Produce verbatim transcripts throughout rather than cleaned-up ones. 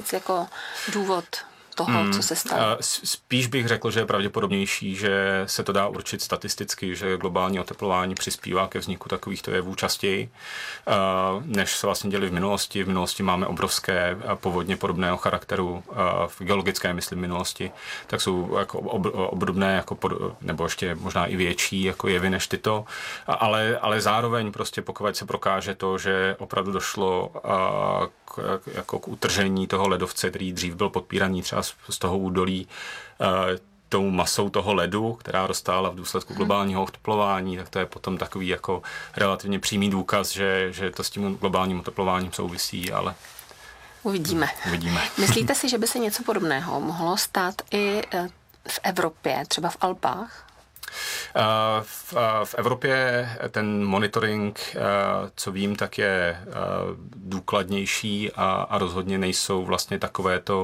jako důvod toho, hmm, co se stalo? Spíš bych řekl, že je pravděpodobnější, že se to dá určit statisticky, že globální oteplování přispívá ke vzniku takovýchto jevů častěji, než se vlastně děli v minulosti. V minulosti máme obrovské povodně podobného charakteru, v geologické, myslím, minulosti, tak jsou jako obdobné, jako pod, nebo ještě možná i větší jako jevy než tyto, ale, ale zároveň prostě pokud se prokáže to, že opravdu došlo k, jako k utržení toho ledovce, který dřív byl podpíraný třeba z toho údolí e, tou masou toho ledu, která roztála v důsledku globálního oteplování, tak to je potom takový jako relativně přímý důkaz, že, že to s tím globálním oteplováním souvisí, ale uvidíme. uvidíme. Myslíte si, že by se něco podobného mohlo stát i v Evropě, třeba v Alpách? V, v Evropě ten monitoring, co vím, tak je důkladnější a, a rozhodně nejsou vlastně takovéto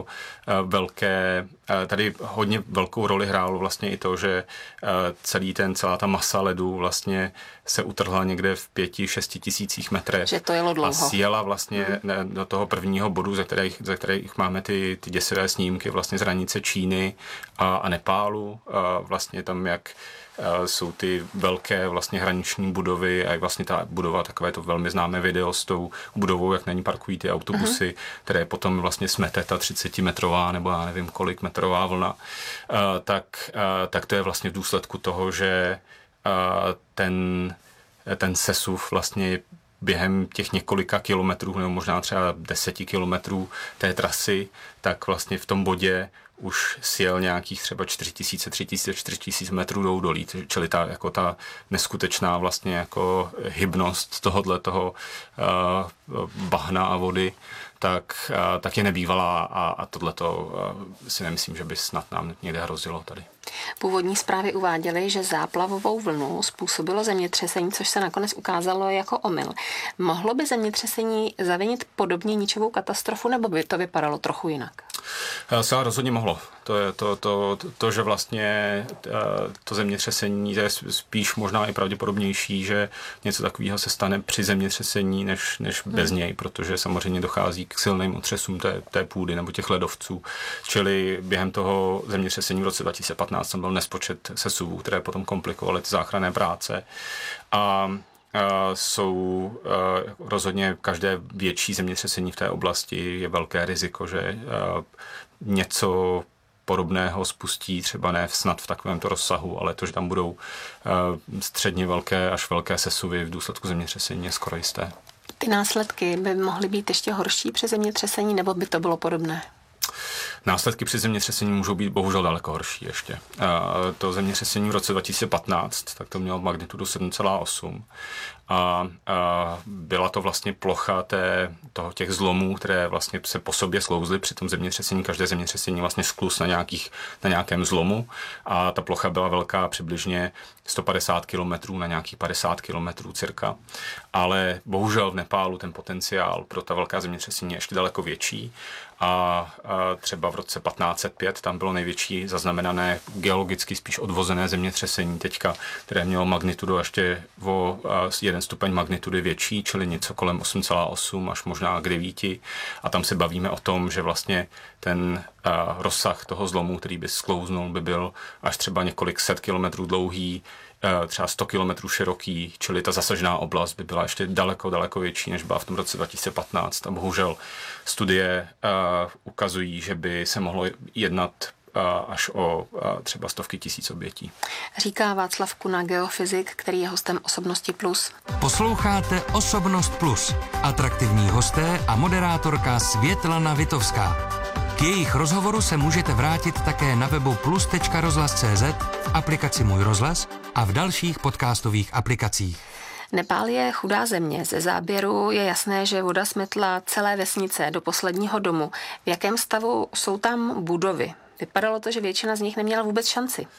velké, tady hodně velkou roli hrálo vlastně i to, že celý ten, celá ta masa ledu vlastně se utrhla někde v pěti, šesti tisících metrech. Že to jelo dlouho. A sjela vlastně hmm. do toho prvního bodu, ze kterých, ze kterých máme ty, ty děsivé snímky vlastně z hranice Číny a, a Nepálu. A vlastně tam, jak jsou ty velké vlastně hraniční budovy a jak vlastně ta budova, takové to velmi známé video s tou budovou, jak na ní parkují ty autobusy, uh-huh. které potom vlastně smete ta třicetimetrová nebo já nevím kolik metrová vlna, uh, tak, uh, tak to je vlastně v důsledku toho, že uh, ten, ten sesuv vlastně během těch několika kilometrů nebo možná třeba deseti kilometrů té trasy, tak vlastně v tom bodě už sjel nějakých třeba čtyři tisíce, tři tisíce, čtyři tisíce metrů do údolí, čili ta, jako ta neskutečná vlastně jako hybnost tohodle toho uh, bahna a vody, tak, uh, tak je nebývalá a, a tohleto uh, si nemyslím, že by snad nám někde hrozilo tady. Původní zprávy uváděly, že záplavovou vlnu způsobilo zemětřesení, což se nakonec ukázalo jako omyl. Mohlo by zemětřesení zavinit podobně ničivou katastrofu, nebo by to vypadalo trochu jinak? Se rozhodně mohlo. To, je, to, to, to, to, že vlastně to zemětřesení je spíš možná i pravděpodobnější, že něco takového se stane při zemětřesení, než, než hmm. bez něj, protože samozřejmě dochází k silným otřesům té, té půdy nebo těch ledovců. Čili během toho zemětřesení v roce dva tisíce patnáct tam byl nespočet sesuvů, které potom komplikovaly ty záchranné práce. A Uh, jsou uh, rozhodně každé větší zemětřesení v té oblasti je velké riziko, že uh, něco podobného spustí, třeba ne snad v takovémto rozsahu, ale to, že tam budou uh, středně velké až velké sesuvy v důsledku zemětřesení je skoro jisté. Ty následky by mohly být ještě horší při zemětřesení, nebo by to bylo podobné? Následky při zemětřesení můžou být bohužel daleko horší ještě. To zemětřesení v roce dva tisíce patnáct, tak to mělo magnitudu sedm celá osm. A, a byla to vlastně plocha té, toho, těch zlomů, které vlastně se po sobě sklouzly při tom zemětřesení. Každé zemětřesení vlastně skluz na, nějakých, na nějakém zlomu a ta plocha byla velká přibližně sto padesát kilometrů na nějakých padesát kilometrů cirka. Ale bohužel v Nepálu ten potenciál pro ta velká zemětřesení je ještě daleko větší. A, a třeba v roce patnáct set pět tam bylo největší zaznamenané geologicky spíš odvozené zemětřesení teďka, které mělo magnitudu ještě o jeden stupeň magnitudy větší, čili něco kolem osm celá osm až možná k devíti. A tam se bavíme o tom, že vlastně ten a, rozsah toho zlomu, který by sklouznul, by byl až třeba několik set kilometrů dlouhý, třeba sto kilometrů široký, čili ta zasažená oblast by byla ještě daleko, daleko větší, než byla v tom roce dva tisíce patnáct. A bohužel studie uh, ukazují, že by se mohlo jednat uh, až o uh, třeba stovky tisíc obětí. Říká Václav Kuna, geofyzik, který je hostem Osobnosti plus. Posloucháte Osobnost plus. Atraktivní hosté a moderátorka Světlana Vitovská. K jejich rozhovoru se můžete vrátit také na webu plus tečka rozhlas tečka cé zet, v aplikaci Můj rozhlas a v dalších podcastových aplikacích. Nepál je chudá země. Ze záběru je jasné, že voda smetla celé vesnice do posledního domu. V jakém stavu jsou tam budovy? Vypadalo to, že většina z nich neměla vůbec šanci.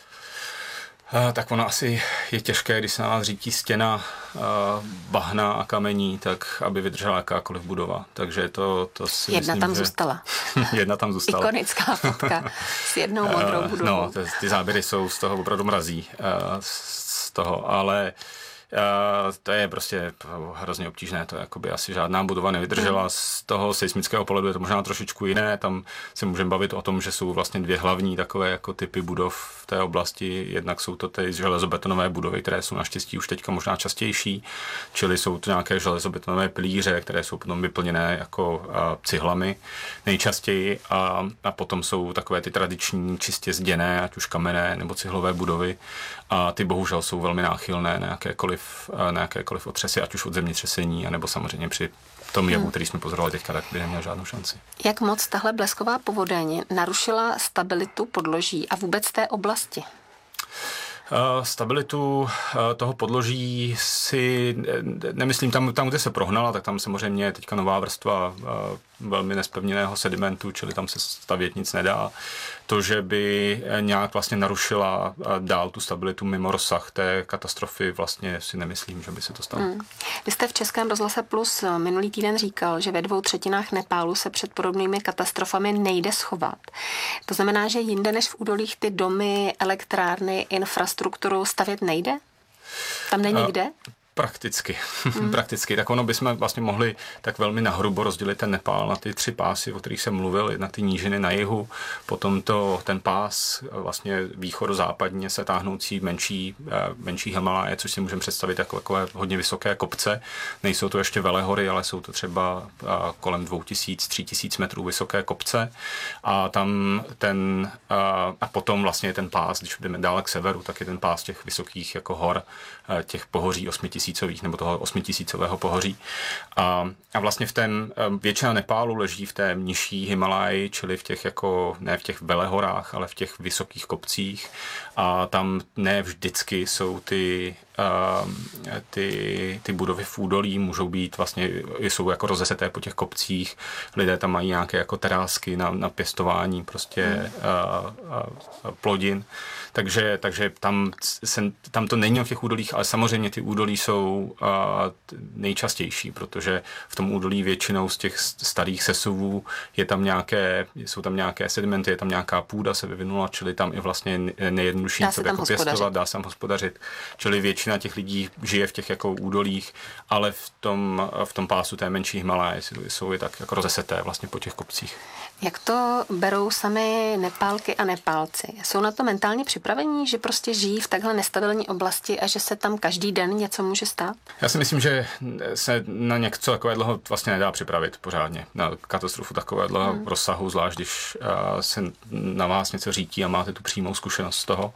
Uh, tak ono asi je těžké, když se na nás řítí stěna uh, bahna a kamení, tak aby vydržela jakákoliv budova. Takže to, to si Jedna myslím, tam že... zůstala. Jedna tam zůstala. Ikonická fotka s jednou modrou budovou. Uh, no, ty, ty záběry jsou z toho opravdu mrazí. Uh, z toho, ale Uh, to je prostě hrozně obtížné, to jakoby asi žádná budova nevydržela. Mm. Z toho seismického pohledu je to možná trošičku jiné, tam se můžeme bavit o tom, že jsou vlastně dvě hlavní takové jako typy budov v té oblasti. Jednak jsou to ty železobetonové budovy, které jsou naštěstí už teďka možná častější, čili jsou to nějaké železobetonové pilíře, které jsou potom vyplněné jako uh, cihlami nejčastěji a, a potom jsou takové ty tradiční čistě zděné, ať už kamenné nebo cihlové budovy a ty bohužel jsou velmi náchylné na jakékoliv, na jakékoliv otřesy, ať už od zemětřesení, anebo samozřejmě při tom jevu, hmm. který jsme pozorovali teďka, tak by neměl žádnou šanci. Jak moc tahle blesková povodeň narušila stabilitu podloží a vůbec té oblasti? Uh, stabilitu uh, toho podloží si nemyslím, tam, tam, kde se prohnala, tak tam samozřejmě je teďka nová vrstva uh, velmi nespevněného sedimentu, čili tam se stavět nic nedá. To, že by nějak vlastně narušila dál tu stabilitu mimo rozsah té katastrofy, vlastně si nemyslím, že by se to stalo. Hmm. Vy jste v Českém rozhlase Plus minulý týden říkal, že ve dvou třetinách Nepálu se před podobnými katastrofami nejde schovat. To znamená, že jinde než v údolích ty domy, elektrárny, infrastrukturu stavět nejde? Tam není kde? Prakticky. Hmm. Prakticky. Tak ono bychom vlastně mohli tak velmi nahrubo rozdělit ten Nepál na ty tři pásy, o kterých jsem mluvil, na ty nížiny na jihu, potom to, ten pás vlastně východozápadně se táhnoucí menší, menší Himaláje, což si můžeme představit jako takové hodně vysoké kopce. Nejsou to ještě velehory, ale jsou to třeba kolem dvou tisíc, tří tisíc metrů vysoké kopce. A tam ten, a potom vlastně ten pás, když jdeme dále k severu, tak je ten pás těch vysokých jako hor, těch pohoří osmitisícových nebo toho osmitisícového pohoří. A, a vlastně v ten, většina Nepálu leží v té nižší Himaláji, čili v těch jako, ne v těch velehorách, ale v těch vysokých kopcích. A tam ne vždycky jsou ty Uh, ty, ty budovy v údolí můžou být vlastně, jsou jako rozeseté po těch kopcích, lidé tam mají nějaké jako terásky na, na pěstování prostě hmm. uh, uh, plodin, takže, takže tam, se, tam to není v těch údolích, ale samozřejmě ty údolí jsou uh, nejčastější, protože v tom údolí většinou z těch starých sesuvů je tam nějaké, jsou tam nějaké sedimenty, je tam nějaká půda se vyvinula, čili tam i vlastně nejjednodušší něco jako pěstovat, dá se tam hospodařit, čili většina těch lidí žije v těch jako údolích, ale v tom, v tom pásu té menší Himaláje jsou je tak jako rozeseté vlastně po těch kopcích. Jak to berou sami Nepálky a Nepálci? Jsou na to mentálně připravení, že prostě žijí v takhle nestabilní oblasti a že se tam každý den něco může stát? Já si myslím, že se na něco takového vlastně nedá připravit pořádně. Na katastrofu takového hmm. rozsahu, zvlášť když se na vás něco řítí a máte tu přímou zkušenost z toho.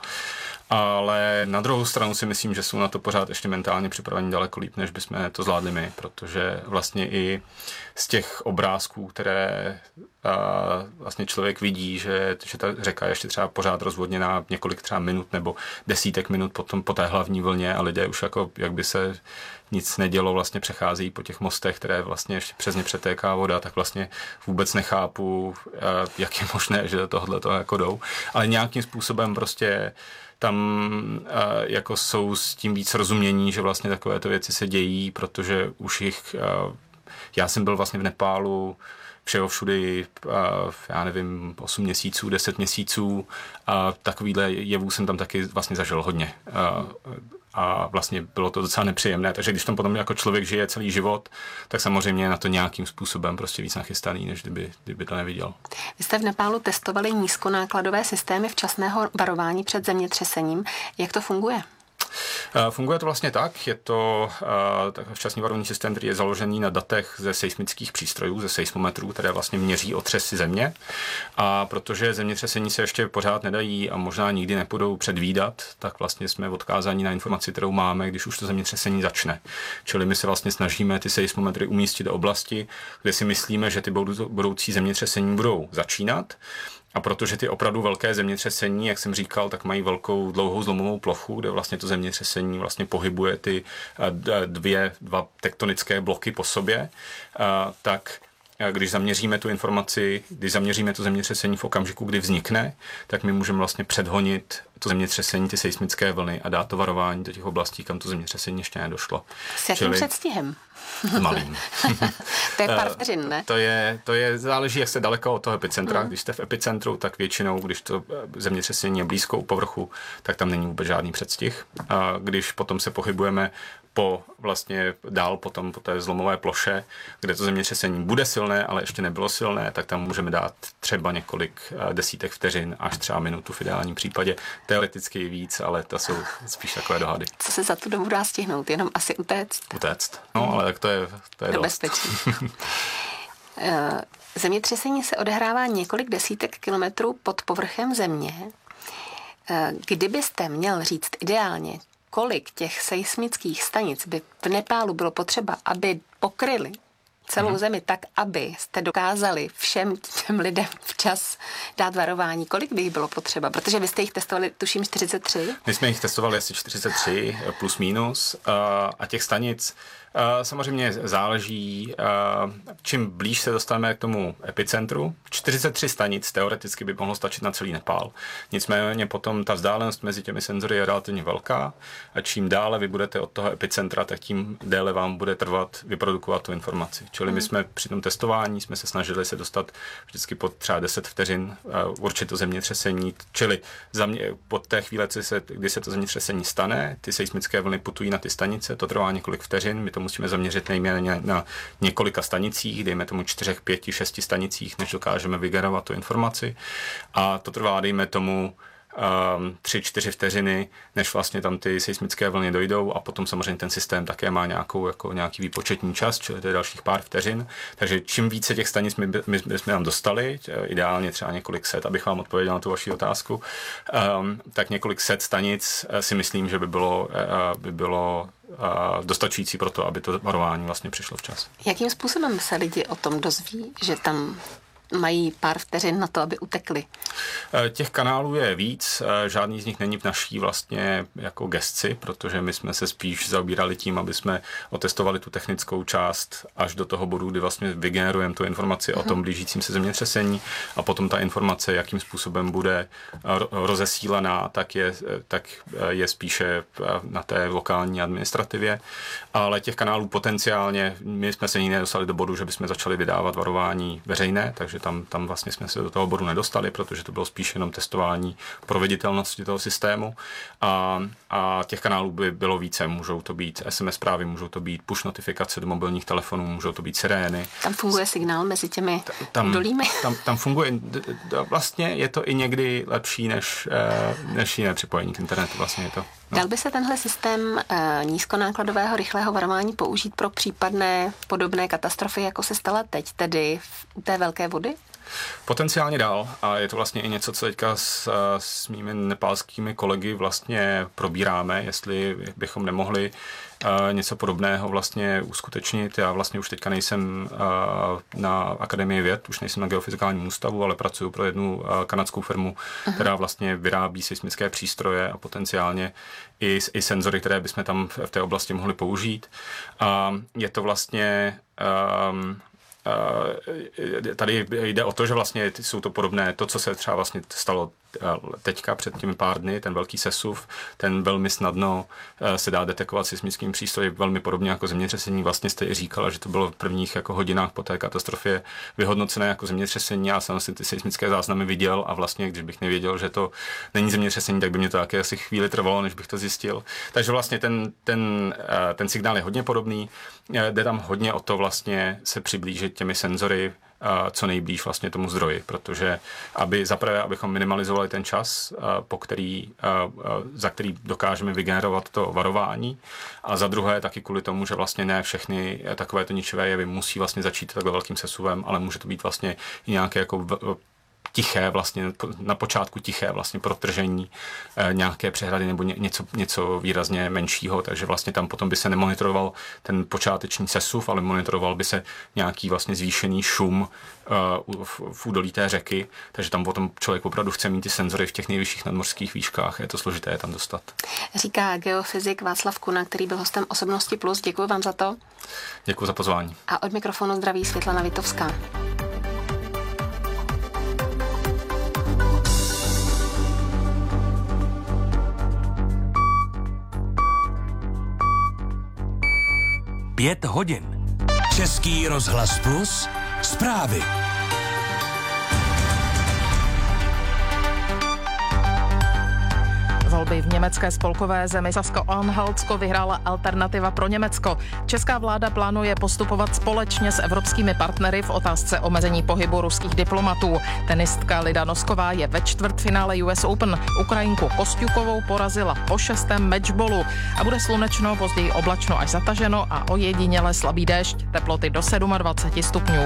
Ale na druhou stranu si myslím, že jsou na to pořád ještě mentálně připraveni daleko líp, než bychom to zvládli my, protože vlastně i z těch obrázků, které a, vlastně člověk vidí, že, že ta řeka je ještě třeba pořád rozvodněná několik třeba minut nebo desítek minut potom po té hlavní vlně a lidé už jako, jak by se nic nedělo, vlastně přechází po těch mostech, které vlastně ještě přes ně přetéká voda, tak vlastně vůbec nechápu, jak je možné, že do tohohle toho jako jdou. Ale nějakým způsobem prostě tam uh, jako jsou s tím víc rozumění, že vlastně takovéto věci se dějí, protože už jich, uh, já jsem byl vlastně v Nepálu všeho všudy, uh, já nevím, osm měsíců, deset měsíců a takovýhle jevů jsem tam taky vlastně zažil hodně. Uh, a vlastně bylo to docela nepříjemné, takže když tam potom jako člověk žije celý život, tak samozřejmě je na to nějakým způsobem prostě víc nachystaný, než kdyby, kdyby to neviděl. Vy jste v Nepálu testovali nízkonákladové systémy včasného varování před zemětřesením. Jak to funguje? Funguje to vlastně tak, je to uh, včasný varovný systém, který je založený na datech ze seismických přístrojů, ze seismometrů, které vlastně měří otřesy země. A protože zemětřesení se ještě pořád nedají a možná nikdy nebudou předvídat, tak vlastně jsme odkázáni na informaci, kterou máme, když už to zemětřesení začne. Čili my se vlastně snažíme ty seismometry umístit do oblasti, kde si myslíme, že ty budoucí zemětřesení budou začínat. A protože ty opravdu velké zemětřesení, jak jsem říkal, tak mají velkou dlouhou zlomovou plochu, kde vlastně to zemětřesení vlastně pohybuje ty dvě, dva tektonické bloky po sobě, tak když zaměříme tu informaci, když zaměříme to zemětřesení v okamžiku, kdy vznikne, tak my můžeme vlastně předhonit to zemětřesení, ty seismické vlny a dát to varování do těch oblastí, kam to zemětřesení ještě nedošlo. S jakým Čili... předstihem? Malým. To je pár vteřin, ne? To je, to je, záleží, jak jste daleko od toho epicentra. Hmm. Když jste v epicentru, tak většinou, když to zemětřesení je blízko u povrchu, tak tam není vůbec žádný předstih. A když potom se pohybujeme po vlastně dál potom po té zlomové ploše, kde to zemětřesení bude silné, ale ještě nebylo silné, tak tam můžeme dát třeba několik desítek vteřin až třeba minutu v ideálním případě. Teoreticky víc, ale to jsou spíš takové dohady. Co se za tu dobu dá stihnout? Jenom asi utéct? Utéct. No, ale tak to je, to je do dost. bezpečí. Zemětřesení se odehrává několik desítek kilometrů pod povrchem země. Kdybyste měl říct ideálně, kolik těch seismických stanic by v Nepálu bylo potřeba, aby pokryli celou hmm. zemi tak, aby jste dokázali všem těm lidem včas dát varování, kolik by jich bylo potřeba? Protože vy jste jich testovali, tuším, čtyřicet tři? My jsme jich testovali asi čtyřicet tři plus minus a těch stanic samozřejmě záleží, čím blíž se dostaneme k tomu epicentru. čtyřicet tři stanic teoreticky by mohlo stačit na celý Nepál. Nicméně potom ta vzdálenost mezi těmi senzory je relativně velká a čím dále vy budete od toho epicentra, tak tím déle vám bude trvat vyprodukovat tu informaci. Čili my jsme při tom testování jsme se snažili se dostat vždycky pod třeba deset vteřin určitě zemětřesení, čili za mě, pod té chvíle, kdy se to zemětřesení stane, ty seismické vlny putují na ty stanice, to trvá několik vteřin, my to musíme zaměřit nejméně na několika stanicích, dejme tomu čtyřech, pěti, šesti stanicích, než dokážeme vygenerovat tu informaci. A to trvá, dejme tomu, um, tři, čtyři vteřiny, než vlastně tam ty seismické vlny dojdou a potom samozřejmě ten systém také má nějakou, jako nějaký výpočetní čas, čili to je dalších pár vteřin. Takže čím více těch stanic my, my, my jsme tam dostali, ideálně třeba několik set, abych vám odpověděl na tu vaši otázku, um, tak několik set stanic si myslím, že by bylo, uh, by bylo uh, dostačující pro to, aby to varování vlastně přišlo včas. Jakým způsobem se lidi o tom dozví, že tam mají pár vteřin na to, aby utekli? Těch kanálů je víc, žádný z nich není v naší vlastně jako gesci, protože my jsme se spíš zaobírali tím, aby jsme otestovali tu technickou část až do toho bodu, kdy vlastně vygenerujeme tu informaci uh-huh. o tom blížícím se zemětřesení a potom ta informace, jakým způsobem bude rozesílaná, tak je, tak je spíše na té lokální administrativě. Ale těch kanálů potenciálně, my jsme se nikdy nedostali do bodu, že bychom začali vydávat varování veřejné, takže Tam, tam vlastně jsme se do toho bodu nedostali, protože to bylo spíš jenom testování proveditelnosti toho systému a, a těch kanálů by bylo více. Můžou to být es em es zprávy, můžou to být push notifikace do mobilních telefonů, můžou to být sirény. Tam funguje signál mezi těmi tam, dolími? Tam, tam funguje, vlastně je to i někdy lepší než, než jiné připojení k internetu. Vlastně je to, no. Dal by se tenhle systém nízkonákladového rychlého varování použít pro případné podobné katastrofy, jako se stala teď, tedy u té velké vody? Potenciálně dál a je to vlastně i něco, co teďka s, s mými nepálskými kolegy vlastně probíráme, jestli bychom nemohli uh, něco podobného vlastně uskutečnit. Já vlastně už teďka nejsem uh, na Akademii věd, už nejsem na Geofyzikálním ústavu, ale pracuji pro jednu uh, kanadskou firmu, uh-huh. která vlastně vyrábí seismické přístroje a potenciálně i, i senzory, které bychom tam v té oblasti mohli použít. A je to vlastně um, Uh, tady jde o to, že vlastně jsou to podobné, to, co se třeba vlastně stalo teďka před těmi pár dny, ten velký sesuv, ten velmi snadno uh, se dá detekovat seismickým přístroji velmi podobně jako zemětřesení. Vlastně jste i říkala, že to bylo v prvních jako hodinách po té katastrofě vyhodnocené jako zemětřesení. Já jsem si ty seismické záznamy viděl a vlastně, když bych nevěděl, že to není zemětřesení, tak by mě to také asi chvíli trvalo, než bych to zjistil. Takže vlastně ten, ten, uh, ten signál je hodně podobný. Uh, jde tam hodně o to vlastně se přiblížit těmi senzory co nejblíž vlastně tomu zdroji, protože aby zaprvé, abychom minimalizovali ten čas, po který, za který dokážeme vygenerovat to varování a za druhé taky kvůli tomu, že vlastně ne všechny takovéto ničivé jevy musí vlastně začít takhle velkým sesuvem, ale může to být vlastně i nějaké jako tiché vlastně, na počátku tiché vlastně protržení e, nějaké přehrady nebo ně, něco, něco výrazně menšího, takže vlastně tam potom by se nemonitoroval ten počáteční sesuv, ale monitoroval by se nějaký vlastně zvýšený šum e, v, v údolí té řeky, takže tam potom člověk opravdu chce mít ty senzory v těch nejvyšších nadmořských výškách, je to složité je tam dostat. Říká geofyzik Václav Kuna, který byl hostem Osobnosti plus. Děkuji vám za to. Děkuji za pozvání. A od mikrofonu zdraví Světlana Vitovská. Pět hodin. Český rozhlas plus. Zprávy. Volby v německé spolkové zemi Sasko-Anhaltsko vyhrála Alternativa pro Německo. Česká vláda plánuje postupovat společně s evropskými partnery v otázce omezení pohybu ruských diplomatů. Tenistka Lida Nosková je ve čtvrtfinále U S Open. Ukrajinku Kostjukovou porazila po šestém matchballu a bude slunečno, později oblačno až zataženo a ojediněle slabý déšť, teploty do dvacet sedm stupňů.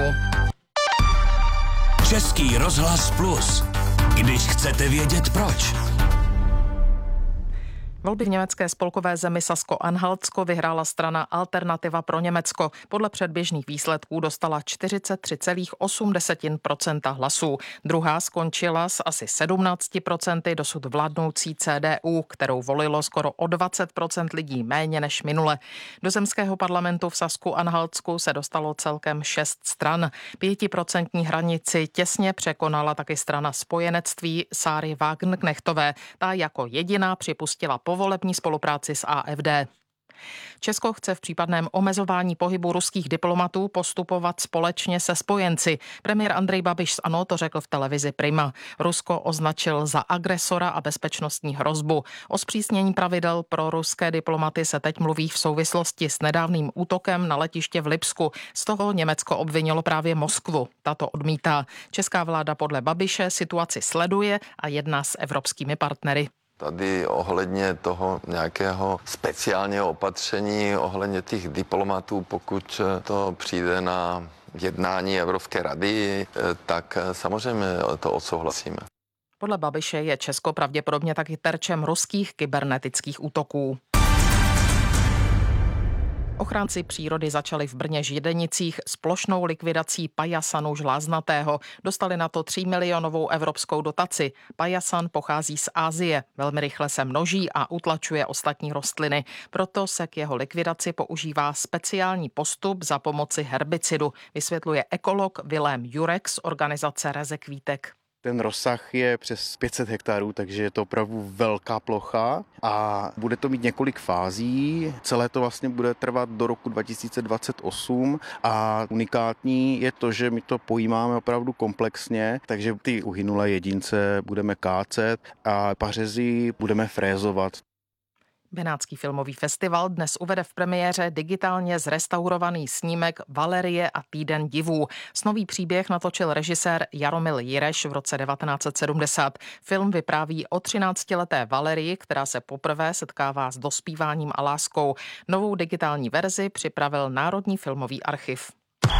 Český rozhlas Plus. Když chcete vědět proč. Volby v německé spolkové zemi Sasko-Anhaltsko vyhrála strana Alternativa pro Německo. Podle předběžných výsledků dostala čtyřicet tři celá osm procenta hlasů. Druhá skončila s asi sedmnáct procenty dosud vládnoucí C D U, kterou volilo skoro o dvacet procent lidí méně než minule. Do zemského parlamentu v Sasku-Anhaltsku se dostalo celkem šest stran. Pětiprocentní hranici těsně překonala taky strana spojenectví Sáry Wagenknechtové. Ta jako jediná připustila povolební spolupráci s A F D. Česko chce v případném omezování pohybu ruských diplomatů postupovat společně se spojenci. Premiér Andrej Babiš z ANO to řekl v televizi Prima. Rusko označil za agresora a bezpečnostní hrozbu. O zpřísnění pravidel pro ruské diplomaty se teď mluví v souvislosti s nedávným útokem na letiště v Lipsku. Z toho Německo obvinilo právě Moskvu. Tato odmítá. Česká vláda podle Babiše situaci sleduje a jedná s evropskými partnery. Tady ohledně toho nějakého speciálního opatření, ohledně těch diplomatů, pokud to přijde na jednání Evropské rady, tak samozřejmě to odsouhlasíme. Podle Babiše je Česko pravděpodobně taky terčem ruských kybernetických útoků. Ochránci přírody začali v Brně Židenicích s plošnou likvidací pajasanu žláznatého. Dostali na to třímilionovou evropskou dotaci. Pajasan pochází z Asie, velmi rychle se množí a utlačuje ostatní rostliny. Proto se k jeho likvidaci používá speciální postup za pomoci herbicidu, vysvětluje ekolog Vilém Jurek z organizace Rezekvítek. Ten rozsah je přes pět set hektarů, takže je to opravdu velká plocha a bude to mít několik fází. Celé to vlastně bude trvat do roku dva tisíce dvacet osm a unikátní je to, že my to pojímáme opravdu komplexně, takže ty uhynulé jedince budeme kácet a pařezy budeme frézovat. Benátský filmový festival dnes uvede v premiéře digitálně zrestaurovaný snímek Valerie a týden divů. Snový příběh natočil režisér Jaromil Jireš v roce devatenáct set sedmdesát. Film vypráví o třináctileté Valerii, která se poprvé setkává s dospíváním a láskou. Novou digitální verzi připravil Národní filmový archiv.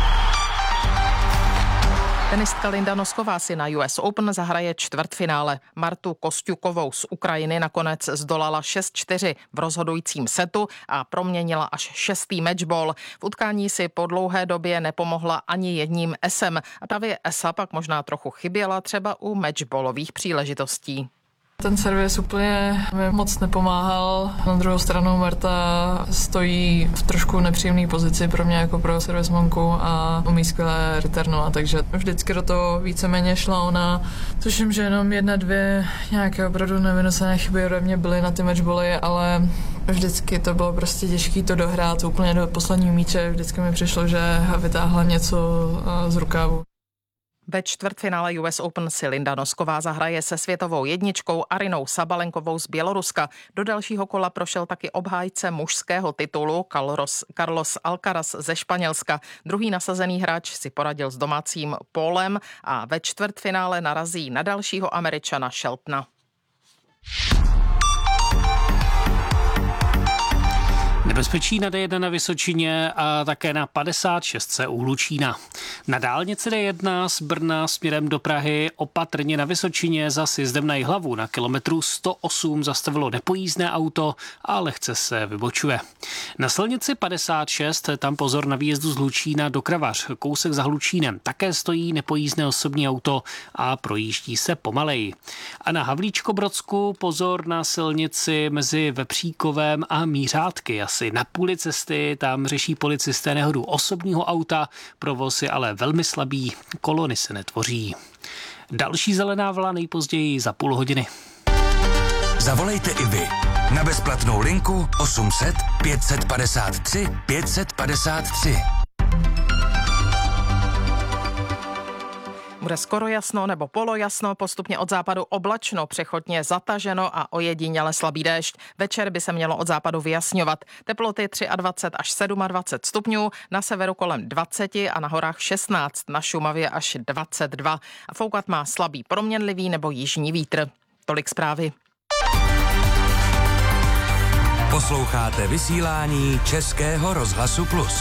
Tenistka Linda Nosková si na U S Open zahraje čtvrtfinále. Martu Kostjukovou z Ukrajiny nakonec zdolala šest čtyři v rozhodujícím setu a proměnila až šestý matchball. V utkání si po dlouhé době nepomohla ani jedním esem a právě esa pak možná trochu chyběla třeba u matchballových příležitostí. Ten servis úplně mi moc nepomáhal. Na druhou stranu Marta stojí v trošku nepříjemné pozici pro mě jako pro servismanku a umí skvěle returnovat, takže vždycky do toho víceméně šla ona. Tuším, že jenom jedna, dvě nějaké opravdu nevynosené chyby ode mě byly na ty matchbally, ale vždycky to bylo prostě těžké to dohrát úplně do posledního míče. Vždycky mi přišlo, že vytáhla něco z rukávu. Ve čtvrtfinále U S Open si Linda Nosková zahraje se světovou jedničkou Arinou Sabalenkovou z Běloruska. Do dalšího kola prošel taky obhájce mužského titulu Carlos, Carlos Alcaraz ze Španělska. Druhý nasazený hráč si poradil s domácím Paulem a ve čtvrtfinále narazí na dalšího Američana Sheltona. Nebezpečí na D jedna na Vysočině a také na padesát šest u Hlučína. Na dálnici D jedna z Brna směrem do Prahy opatrně na Vysočině za sjezdem na Jihlavu na kilometru sto osm zastavilo nepojízdné auto a lehce se vybočuje. Na silnici padesát šest tam pozor na výjezdu z Hlučína do Kravař, kousek za Hlučínem. Také stojí nepojízdné osobní auto a projíždí se pomaleji. A na Havlíčkobrodsku pozor na silnici mezi Vepříkovem a Mířátky. Asi na půli cesty tam řeší policisté nehodu osobního auta, provoz je ale velmi slabý, kolony se netvoří. Další zelená vlna nejpozději za půl hodiny. Zavolejte i vy na bezplatnou linku osm set pět set padesát tři pět set padesát tři. Bude skoro jasno nebo polojasno, postupně od západu oblačno, přechodně zataženo a ojediněle slabý déšť. Večer by se mělo od západu vyjasňovat. Teploty dvacet tři až dvacet sedm stupňů, na severu kolem dvacet a na horách šestnáct, na Šumavě až dvacet dva. A foukat má slabý proměnlivý nebo jižní vítr. Tolik zprávy. Posloucháte vysílání Českého rozhlasu Plus.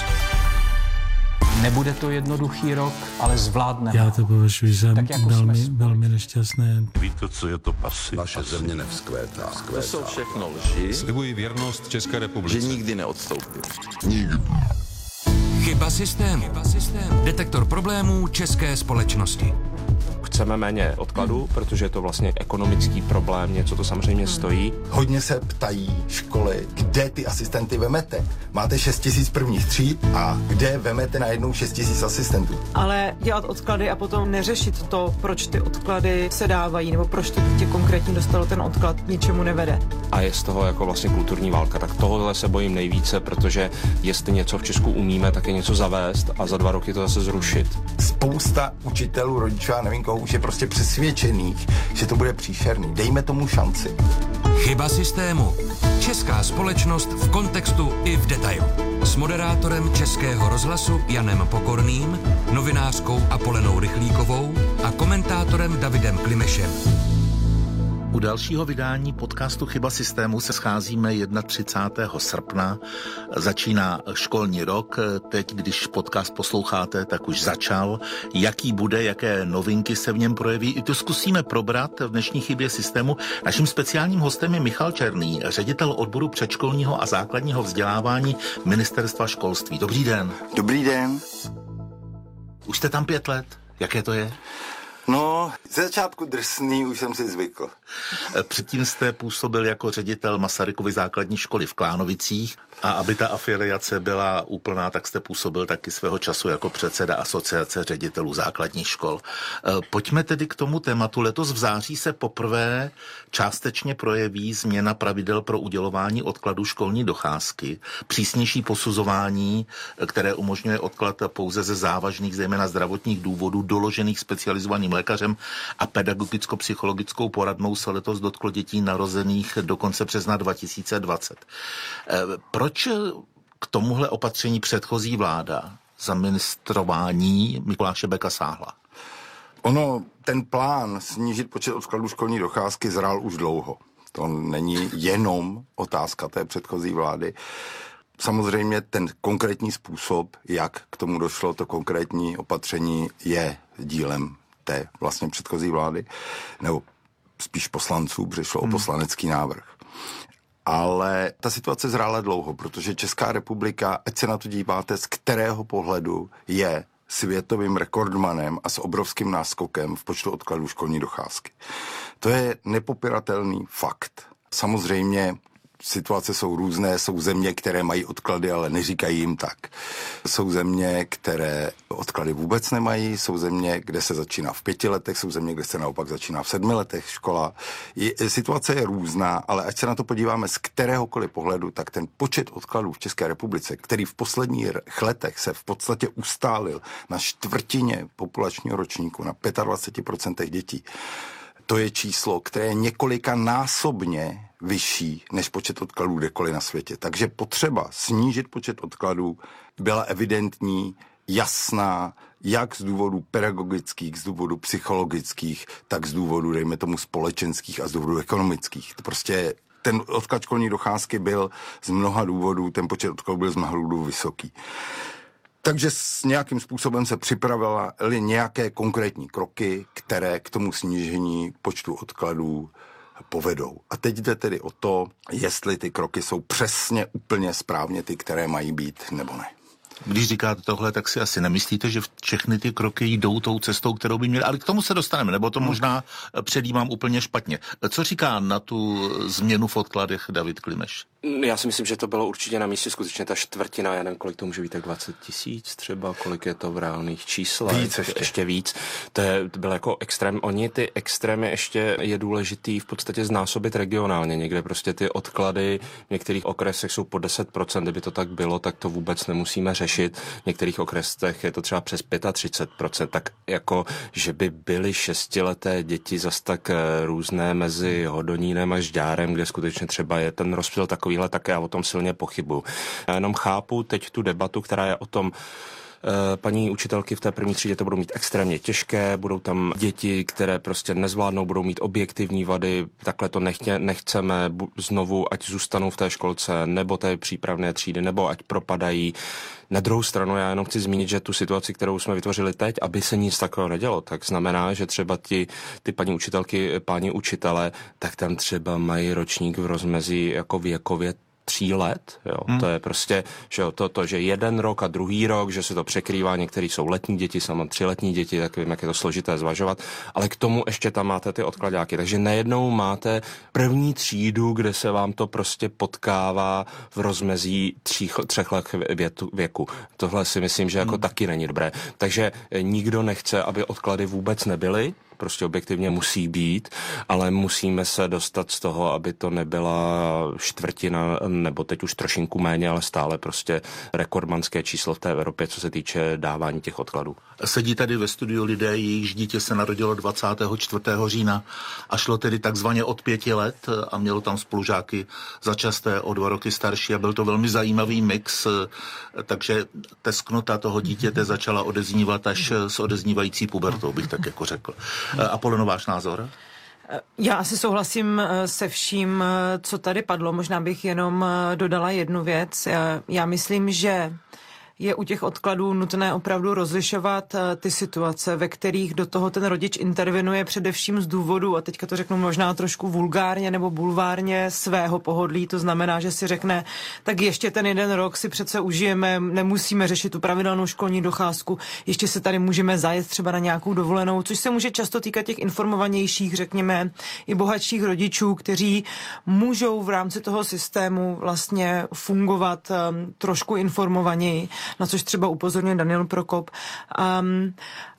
Nebude to jednoduchý rok, ale zvládneme. Já to považuji za jako velmi, velmi nešťastné. Víte, co je to pasy? Naše země nevzkvétá. To jsou všechno lži. Slibuji věrnost České republice. Že nikdy neodstoupí. Nikdy. Chyba systému. Chyba systému. Detektor problémů české společnosti. Chceme méně odkladů, protože je to vlastně ekonomický problém, něco to samozřejmě stojí. Hodně se ptají školy, kde ty asistenty vemete. Máte šest tisíc prvních tříd a kde vemete najednou šest tisíc asistentů. Ale dělat odklady a potom neřešit to, proč ty odklady se dávají, nebo proč to dítě konkrétně dostalo ten odklad, ničemu nevede. A je z toho jako vlastně kulturní válka. Tak tohohle se bojím nejvíce, protože jestli něco v Česku umíme, tak je něco zavést a za dva roky to zase zrušit. Spousta učitelů, rodičů, já nevím koho, už je prostě přesvědčených, že to bude příšerný. Dejme tomu šanci. Chyba systému. Česká společnost v kontextu i v detailu. S moderátorem Českého rozhlasu Janem Pokorným, novinářkou Apolenou Rychlíkovou a komentátorem Davidem Klimešem. U dalšího vydání podcastu Chyba systému se scházíme třicátého prvního srpna. Začíná školní rok. Teď, když podcast posloucháte, tak už začal. Jaký bude, jaké novinky se v něm projeví, i to zkusíme probrat v dnešní Chybě systému. Naším speciálním hostem je Michal Černý, ředitel odboru předškolního a základního vzdělávání Ministerstva školství. Dobrý den. Dobrý den. Už jste tam pět let. Jaké to je? No, ze začátku drsný, už jsem si zvykl. Předtím jste působil jako ředitel Masarykovy základní školy v Klánovicích a aby ta afiliace byla úplná, tak jste působil taky svého času jako předseda Asociace ředitelů základních škol. Pojďme tedy k tomu tématu. Letos v září se poprvé částečně projeví změna pravidel pro udělování odkladu školní docházky, přísnější posuzování, které umožňuje odklad pouze ze závažných, zejména zdravotních důvodů, doložených specializovaným lékařem a pedagogicko-psychologickou poradnou se letos dotklo dětí narozených do konce března dva tisíce dvacet. Proč k tomuhle opatření předchozí vláda za ministrování Mikuláše Beka sáhla? Ono, ten plán snížit počet odkladů školní docházky zrál už dlouho. To není jenom otázka té předchozí vlády. Samozřejmě ten konkrétní způsob, jak k tomu došlo, to konkrétní opatření je dílem té vlastně předchozí vlády, nebo spíš poslanců, protože šlo hmm. o poslanecký návrh. Ale ta situace zrála dlouho, protože Česká republika, ať se na to díváte, z kterého pohledu je světovým rekordmanem a s obrovským náskokem v počtu odkladů školní docházky. To je nepopiratelný fakt. Samozřejmě situace jsou různé, jsou země, které mají odklady, ale neříkají jim tak. Jsou země, které odklady vůbec nemají, jsou země, kde se začíná v pěti letech, jsou země, kde se naopak začíná v sedmi letech škola. Je, situace je různá, ale ať se na to podíváme z kteréhokoliv pohledu, tak ten počet odkladů v České republice, který v posledních letech se v podstatě ustálil na čtvrtině populačního ročníku, na dvacet pět procent dětí, to je číslo, které je několikanásobně vyšší než počet odkladů kdekoliv na světě. Takže potřeba snížit počet odkladů byla evidentní, jasná, jak z důvodů pedagogických, z důvodů psychologických, tak z důvodů, dejme tomu, společenských a z důvodů ekonomických. To prostě ten odklad školní docházky byl z mnoha důvodů, ten počet odkladů byl z mnoha důvodů vysoký. Takže s nějakým způsobem se připravily nějaké konkrétní kroky, které k tomu snížení počtu odkladů povedou. A teď jde tedy o to, jestli ty kroky jsou přesně úplně správně ty, které mají být, nebo ne. Když říkáte tohle, tak si asi nemyslíte, že všechny ty kroky jdou tou cestou, kterou by měly, ale k tomu se dostaneme, nebo to možná předjímám úplně špatně. Co říká na tu změnu v odkladech David Klimeš? Já si myslím, že to bylo určitě na místě skutečně ta čtvrtina, já nevím, kolik to může být, tak dvacet tisíc třeba, kolik je to v reálných číslech. Víc ještě. ještě víc. To, je, to bylo jako extrém. Oni ty extrémy ještě je důležitý v podstatě znásobit regionálně. Někde prostě ty odklady v některých okresech jsou po deset procent, kdyby to tak bylo, tak to vůbec nemusíme řešit. V některých okresech je to třeba přes třicet pět procent, tak jako, že by byly šestileté děti zas tak různé mezi Hodonínem a Žďárem, kde skutečně třeba je ten rozptyl takovýhle, tak já o tom silně pochybuju. Já jenom chápu teď tu debatu, která je o tom, paní učitelky v té první třídě to budou mít extrémně těžké, budou tam děti, které prostě nezvládnou, budou mít objektivní vady, takhle to nechtě, nechceme znovu, ať zůstanou v té školce, nebo té přípravné třídy, nebo ať propadají. Na druhou stranu já jenom chci zmínit, že tu situaci, kterou jsme vytvořili teď, aby se nic takového nedělo, tak znamená, že třeba ti, ty paní učitelky, páni učitele, tak tam třeba mají ročník v rozmezí jako věkově tří let, jo. Hmm. To je prostě, že jo, to, to, že jeden rok a druhý rok, že se to překrývá, některý jsou letní děti, sama třiletní děti, tak vím, jak je to složité zvažovat, ale k tomu ještě tam máte ty odkladáky, takže najednou máte první třídu, kde se vám to prostě potkává v rozmezí tří, třech let věku. Tohle si myslím, že jako hmm. taky není dobré. Takže nikdo nechce, aby odklady vůbec nebyly, prostě objektivně musí být, ale musíme se dostat z toho, aby to nebyla čtvrtina, nebo teď už trošinku méně, ale stále prostě rekordmanské číslo v té Evropě, co se týče dávání těch odkladů. Sedí tady ve studiu lidé, jejichž dítě se narodilo dvacátého čtvrtého října a šlo tedy takzvaně od pěti let a mělo tam spolužáky začasté o dva roky starší a byl to velmi zajímavý mix, takže tesknota toho dítěte začala odeznívat až s odeznívající pubertou, bych tak jako řekl. Apoleno, váš názor? Já asi souhlasím se vším, co tady padlo. Možná bych jenom dodala jednu věc. Já myslím, že je u těch odkladů nutné opravdu rozlišovat ty situace, ve kterých do toho ten rodič intervenuje především z důvodu, a teďka to řeknu možná trošku vulgárně nebo bulvárně, svého pohodlí. To znamená, že si řekne, tak ještě ten jeden rok si přece užijeme, nemusíme řešit tu pravidelnou školní docházku, ještě se tady můžeme zajet třeba na nějakou dovolenou, což se může často týkat těch informovanějších, řekněme, i bohatších rodičů, kteří můžou v rámci toho systému vlastně fungovat um, trošku informovaněji, na což třeba upozorňuje Daniel Prokop. Um,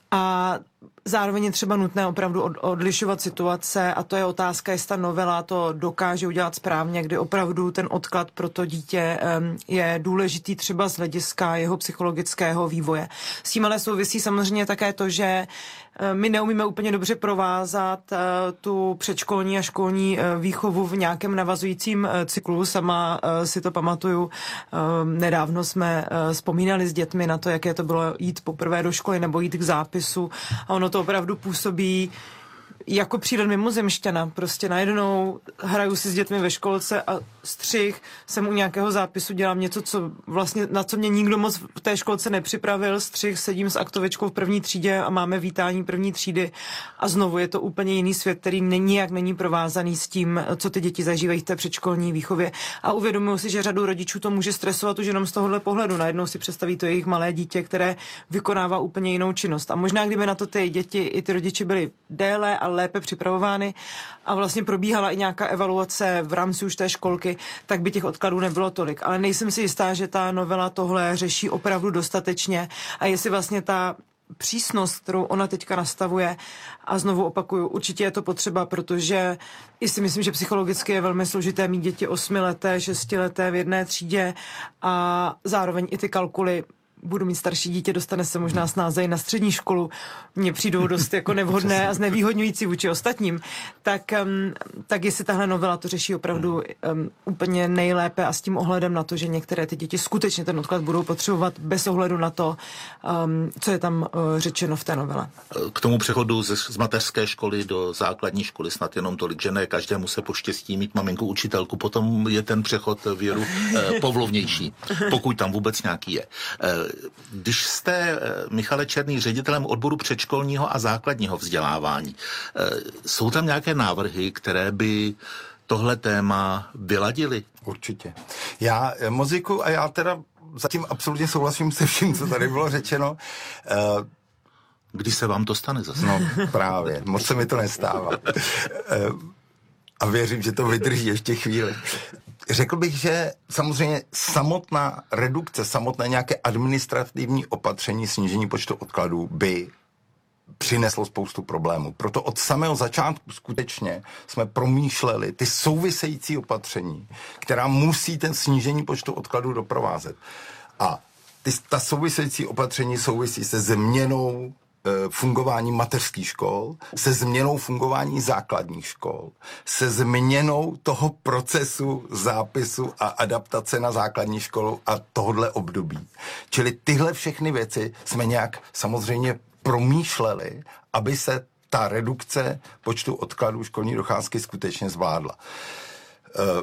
a zároveň je třeba nutné opravdu od, odlišovat situace a to je otázka, jestli ta novela to dokáže udělat správně, kdy opravdu ten odklad pro to dítě um, je důležitý třeba z hlediska jeho psychologického vývoje. S tím ale souvisí samozřejmě také to, že my neumíme úplně dobře provázat uh, tu předškolní a školní uh, výchovu v nějakém navazujícím uh, cyklu. Sama uh, si to pamatuju. Uh, nedávno jsme uh, vzpomínali s dětmi na to, jaké to bylo jít poprvé do školy nebo jít k zápisu. A ono to opravdu působí jako přílet mimozemšťana. Prostě najednou hraju si s dětmi ve školce a střih, jsem u nějakého zápisu, dělám něco, co vlastně, na co mě nikdo moc v té školce nepřipravil. Střih, sedím s aktovičkou v první třídě a máme vítání první třídy a znovu je to úplně jiný svět, který nijak není provázaný s tím, co ty děti zažívají v té předškolní výchově. A uvědomuji si, že řadu rodičů to může stresovat už jenom z tohohle pohledu. Najednou si představí to jejich malé dítě, které vykonává úplně jinou činnost. A možná, kdyby na to ty děti i ty rodiče byli déle a lépe připravovány a vlastně probíhala i nějaká evaluace v rámci už té školky, tak by těch odkladů nebylo tolik. Ale nejsem si jistá, že ta novela tohle řeší opravdu dostatečně a jestli vlastně ta přísnost, kterou ona teďka nastavuje, a znovu opakuju, určitě je to potřeba, protože i si myslím, že psychologicky je velmi složité mít děti osmileté, šestileté v jedné třídě a zároveň i ty kalkuly. Budu mít starší dítě, dostane se možná snáze i na střední školu, mně přijdou dost jako nevhodné a znevýhodňující vůči ostatním, tak, um, tak jestli tahle novela to řeší opravdu um, úplně nejlépe a s tím ohledem na to, že některé ty děti skutečně ten odklad budou potřebovat bez ohledu na to, um, co je tam uh, řečeno v té novele. K tomu přechodu z, z mateřské školy do základní školy snad jenom tolik, že ne každému se poštěstí mít maminku učitelku, potom je ten přechod věru eh, povlovnější, pokud tam vůbec nějaký je. Eh, Když jste, Michale Černý, ředitelem odboru předškolního a základního vzdělávání, jsou tam nějaké návrhy, které by tohle téma vyladily? Určitě. Já, Moziku, a já teda zatím absolutně souhlasím se vším, co tady bylo řečeno. Kdy se vám to stane zase? No právě, moc se mi to nestává. A věřím, že to vydrží ještě chvíli. Řekl bych, že samozřejmě samotná redukce, samotné nějaké administrativní opatření, snížení počtu odkladů by přineslo spoustu problémů. Proto od samého začátku skutečně jsme promýšleli ty související opatření, která musí ten snížení počtu odkladů doprovázet. A ty, ta související opatření souvisí se změnou e, fungování mateřských škol, se změnou fungování základních škol, se změnou toho procesu zápisu a adaptace na základní školu a tohodle období. Čili tyhle všechny věci jsme nějak samozřejmě promýšleli, aby se ta redukce počtu odkladů školní docházky skutečně zvládla. E,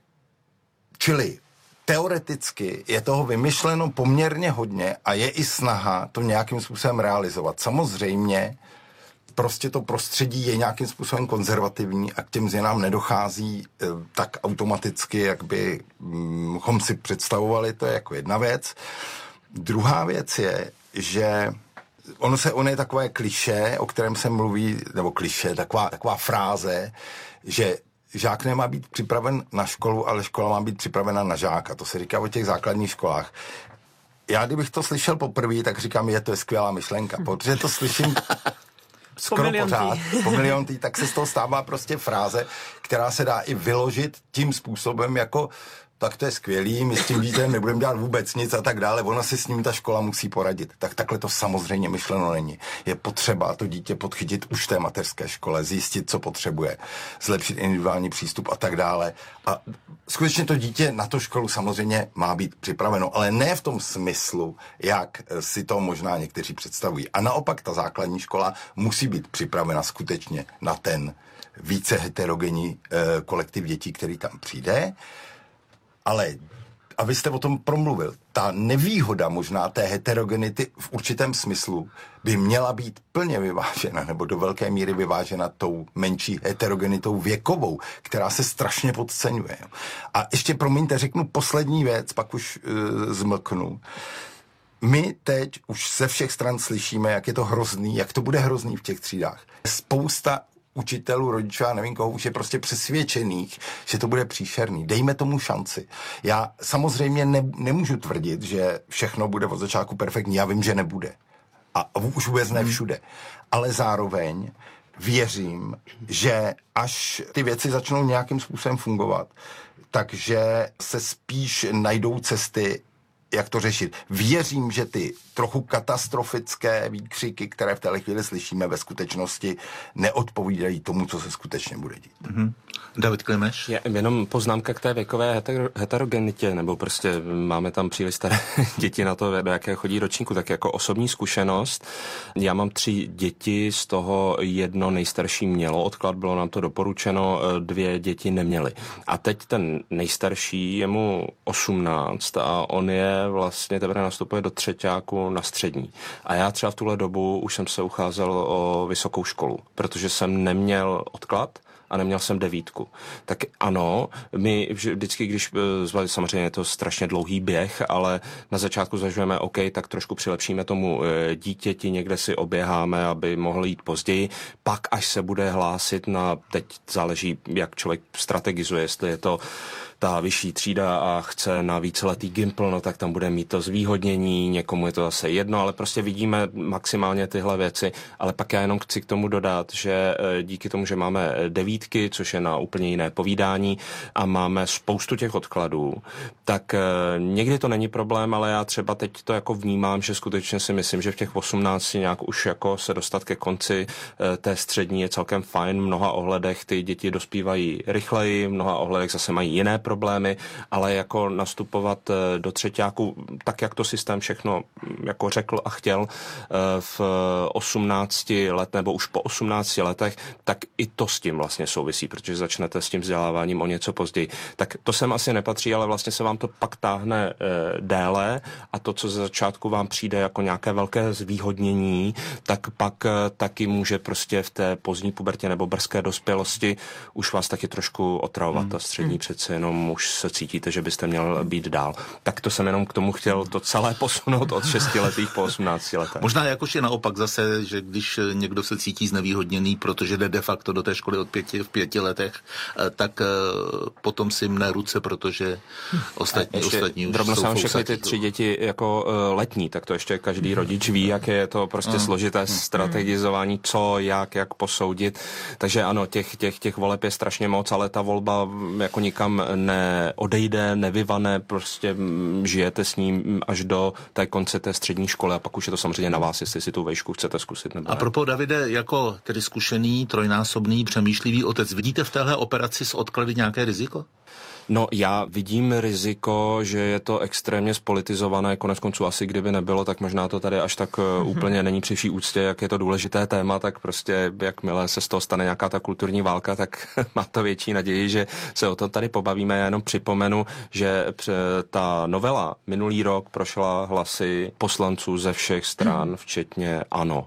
čili teoreticky je toho vymyšleno poměrně hodně a je i snaha to nějakým způsobem realizovat. Samozřejmě prostě to prostředí je nějakým způsobem konzervativní a k těm změnám nedochází e, tak automaticky, jak bychom si představovali, to je jako jedna věc. Druhá věc je, že ono se, ono je takové klišé, o kterém se mluví, nebo klišé, taková, taková fráze, že žák nemá být připraven na školu, ale škola má být připravena na žáka. To se říká o těch základních školách. Já, kdybych to slyšel poprvé, tak říkám, je to je skvělá myšlenka, protože to slyším skoro po pořád, po miliontý, tak se z toho stává prostě fráze, která se dá i vyložit tím způsobem jako tak to je skvělý, my s tím dítětem nebudeme dělat vůbec nic a tak dále, ona si s ním ta škola musí poradit. Tak takhle to samozřejmě myšleno není. Je potřeba to dítě podchytit už v té mateřské škole, zjistit, co potřebuje, zlepšit individuální přístup a tak dále. A skutečně to dítě na tu školu samozřejmě má být připraveno, ale ne v tom smyslu, jak si to možná někteří představují. A naopak ta základní škola musí být připravena skutečně na ten více heterogenní eh, kolektiv dětí, který tam přijde. Ale, abyste o tom promluvil, ta nevýhoda možná té heterogenity v určitém smyslu by měla být plně vyvážena, nebo do velké míry vyvážena tou menší heterogenitou věkovou, která se strašně podceňuje. A ještě, promiňte, řeknu poslední věc, pak už uh, zmlknu. My teď už ze všech stran slyšíme, jak je to hrozný, jak to bude hrozný v těch třídách. Spousta učitelů, rodičů, já nevím koho, už je prostě přesvědčených, že to bude příšerný. Dejme tomu šanci. Já samozřejmě ne, nemůžu tvrdit, že všechno bude od začátku perfektní. Já vím, že nebude. A už vůbec ne všude. Ale zároveň věřím, že až ty věci začnou nějakým způsobem fungovat, takže se spíš najdou cesty, jak to řešit. Věřím, že ty trochu katastrofické výkřiky, které v téhle chvíli slyšíme, ve skutečnosti neodpovídají tomu, co se skutečně bude dít. Mm-hmm. David Klimeš? Je, jenom poznámka k té věkové heter- heterogenitě, nebo prostě máme tam příliš staré děti na to, do jaké chodí ročníku, tak jako osobní zkušenost. Já mám tři děti, z toho jedno nejstarší mělo odklad, bylo nám to doporučeno, dvě děti neměly. A teď ten nejstarší, je mu osmnáct a on je vlastně teprve nastupuje do třeťáku na střední. A já třeba v tuhle dobu už jsem se ucházel o vysokou školu, protože jsem neměl odklad a neměl jsem devítku. Tak ano, my vždycky, když zvali, samozřejmě je to strašně dlouhý běh, ale na začátku zažujeme, OK, tak trošku přilepšíme tomu dítěti, někde si oběháme, aby mohl jít později, pak až se bude hlásit na, teď záleží, jak člověk strategizuje, jestli je to ta vyšší třída a chce na víceletý gimpl, no tak tam bude mít to zvýhodnění, někomu je to zase jedno, ale prostě vidíme maximálně tyhle věci, ale pak já jenom chci k tomu dodat, že díky tomu, že máme devítky, což je na úplně jiné povídání a máme spoustu těch odkladů, tak někdy to není problém, ale já třeba teď to jako vnímám, že skutečně si myslím, že v těch osmnácti nějak už jako se dostat ke konci té střední je celkem fajn, v mnoha ohledech ty děti dospívají rychleji, v mnoha ohledech zase mají jiné problémy, ale jako nastupovat do třeťáku, tak jak to systém všechno jako řekl a chtěl v osmnácti let nebo už po osmnácti letech, tak i to s tím vlastně souvisí, protože začnete s tím vzděláváním o něco později. Tak to sem asi nepatří, ale vlastně se vám to pak táhne déle a to, co ze začátku vám přijde jako nějaké velké zvýhodnění, tak pak taky může prostě v té pozdní pubertě nebo brzké dospělosti už vás taky trošku otravovat. Hmm. Ta střední přece jenom už se cítíte, že byste měl být dál. Tak to jsem jenom k tomu chtěl to celé posunout od šestiletých po osmnácti letech. Možná jakož je naopak zase, že když někdo se cítí znevýhodněný, protože jde de facto do té školy od pěti děti v pěti letech, tak potom si mne ruce, protože ostatní, ostatní už jsou jsou všechny ty fousatí. tři děti jako letní, tak to ještě každý rodič ví, jak je to prostě složité strategizování, co, jak, jak posoudit. Takže ano, těch, těch, těch voleb je strašně moc, ale ta volba jako nikam neodejde, nevyvane, prostě žijete s ním až do té konce té střední školy a pak už je to samozřejmě na vás, jestli si tu vejšku chcete zkusit nebo A ne. propos, Davide, jako tedy zkušený, trojnásobný, přemýšlivý otec, vidíte v téhle operaci s odklady nějaké riziko? No já vidím riziko, že je to extrémně spolitizované, konec konců asi kdyby nebylo, tak možná to tady až tak mm-hmm. úplně není při vší úctě, jak je to důležité téma, tak prostě jakmile se z toho stane nějaká ta kulturní válka, tak má to větší naději, že se o tom tady pobavíme. Já jenom připomenu, že ta novela minulý rok prošla hlasy poslanců ze všech stran, mm. včetně ANO.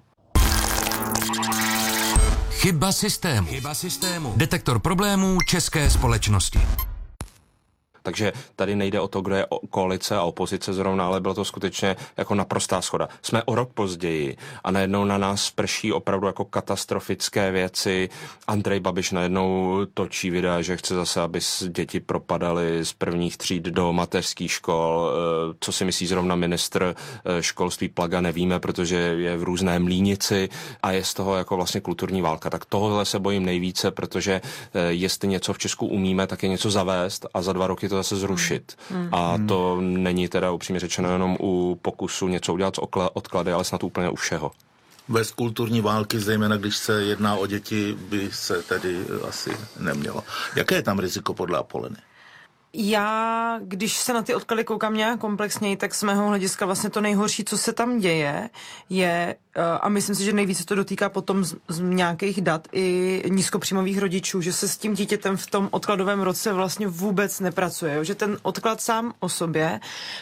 Chyba systému. Chyba systému. Detektor problémů české společnosti. Takže tady nejde o to, kdo je koalice a opozice zrovna, ale bylo to skutečně jako naprostá shoda. Jsme o rok později a najednou na nás prší opravdu jako katastrofické věci. Andrej Babiš najednou točí videa, že chce zase, aby děti propadaly z prvních tříd do mateřských škol. Co si myslí zrovna ministr školství Plaga, nevíme, protože je v různé mlýnici a je z toho jako vlastně kulturní válka. Tak tohle se bojím nejvíce, protože jestli něco v Česku umíme, tak je něco zavést a za dva roky to zase zrušit. Hmm. A to není teda upřímně řečeno jenom u pokusu něco udělat z odklady, ale snad úplně u všeho. Bez kulturní války, zejména když se jedná o děti, by se tedy asi nemělo. Jaké je tam riziko podle Apoleny? Já, když se na ty odklady koukám nějak komplexněji, tak z mého hlediska vlastně to nejhorší, co se tam děje, je, a myslím si, že nejvíce to dotýká potom z, z nějakých dat i nízkopříjmových rodičů, že se s tím dítětem v tom odkladovém roce vlastně vůbec nepracuje. Že ten odklad sám o sobě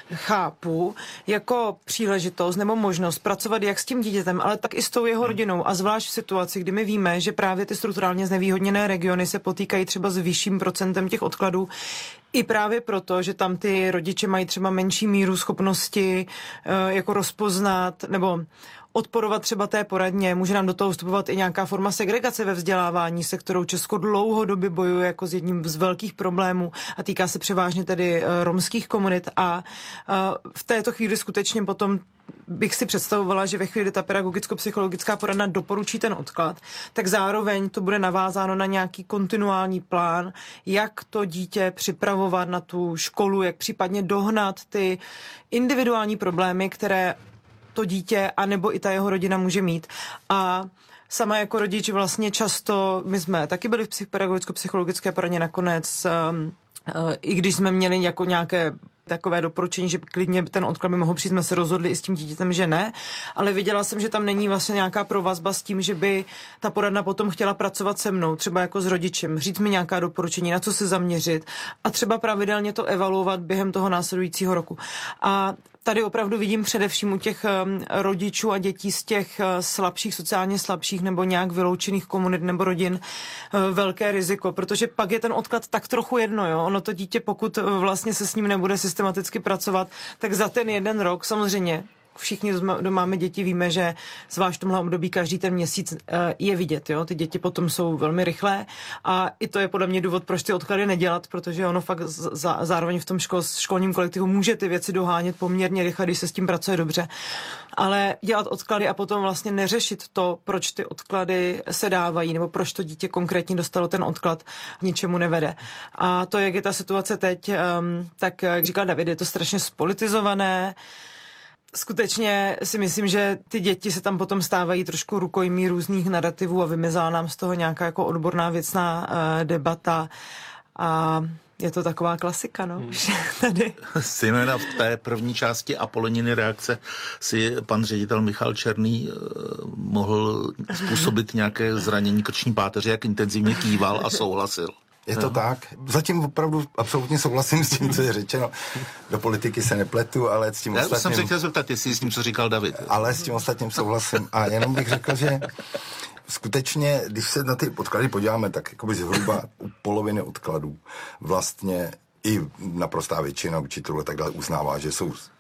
chápu jako příležitost nebo možnost pracovat jak s tím dítětem, ale tak i s tou jeho rodinou. A zvlášť v situaci, kdy my víme, že právě ty strukturálně znevýhodněné regiony se potýkají třeba s vyšším procentem těch odkladů, i právě proto, že tam ty rodiče mají třeba menší míru schopnosti e, jako rozpoznat nebo odporovat třeba té poradně. Může nám do toho vstupovat i nějaká forma segregace ve vzdělávání, se kterou Česko dlouhodobě bojuje jako s jedním z velkých problémů a týká se převážně tedy e, romských komunit. A e, v této chvíli skutečně potom bych si představovala, že ve chvíli, kdy ta pedagogicko-psychologická poradna doporučí ten odklad, tak zároveň to bude navázáno na nějaký kontinuální plán, jak to dítě připravovat na tu školu, jak případně dohnat ty individuální problémy, které to dítě anebo i ta jeho rodina může mít. A sama jako rodič vlastně často, my jsme taky byli v pedagogicko-psychologické poradně nakonec, um, uh, i když jsme měli jako nějaké takové doporučení, že klidně ten odklad by mohl přijít, jsme se rozhodli i s tím dítětem, že ne, ale viděla jsem, že tam není vlastně nějaká provazba s tím, že by ta poradna potom chtěla pracovat se mnou, třeba jako s rodičem, říct mi nějaká doporučení, na co se zaměřit a třeba pravidelně to evaluovat během toho následujícího roku. A tady opravdu vidím především u těch rodičů a dětí z těch slabších, sociálně slabších nebo nějak vyloučených komunit nebo rodin velké riziko, protože pak je ten odklad tak trochu jedno, jo. Ono to dítě, pokud vlastně se s ním nebude systematicky pracovat, tak za ten jeden rok samozřejmě všichni, kdo máme děti, víme, že zvlášť v tomhle období každý ten měsíc je vidět, jo. Ty děti potom jsou velmi rychlé a i to je podle mě důvod, proč ty odklady nedělat, protože ono fakt za, zároveň v tom škol, školním kolektivu může ty věci dohánět poměrně rychle, když se s tím pracuje dobře. Ale dělat odklady a potom vlastně neřešit to, proč ty odklady se dávají, nebo proč to dítě konkrétně dostalo ten odklad, ničemu nevede. A to, jak je ta situace teď, tak, jak říkal David, je to strašně spolitizované. Skutečně si myslím, že ty děti se tam potom stávají trošku rukojmí různých narativů a vymizela nám z toho nějaká jako odborná věcná uh, debata a je to taková klasika, no. Hmm. Tady. Zejména v té první části Apoloniny reakce si pan ředitel Michal Černý uh, mohl způsobit nějaké zranění krční páteře, jak intenzivně kýval a souhlasil. Je to no. tak. Zatím opravdu absolutně souhlasím s tím, co je řečeno. Do politiky se nepletu, ale s tím Já ostatním... Já jsem se chtěl zeptat, jestli s tím, co říkal David. Ale s tím ostatním souhlasím. A jenom bych řekl, že skutečně, když se na ty odklady podíváme, tak jakoby zhruba u poloviny odkladů vlastně i naprostá většina učitelů tak dále uznává, že jsou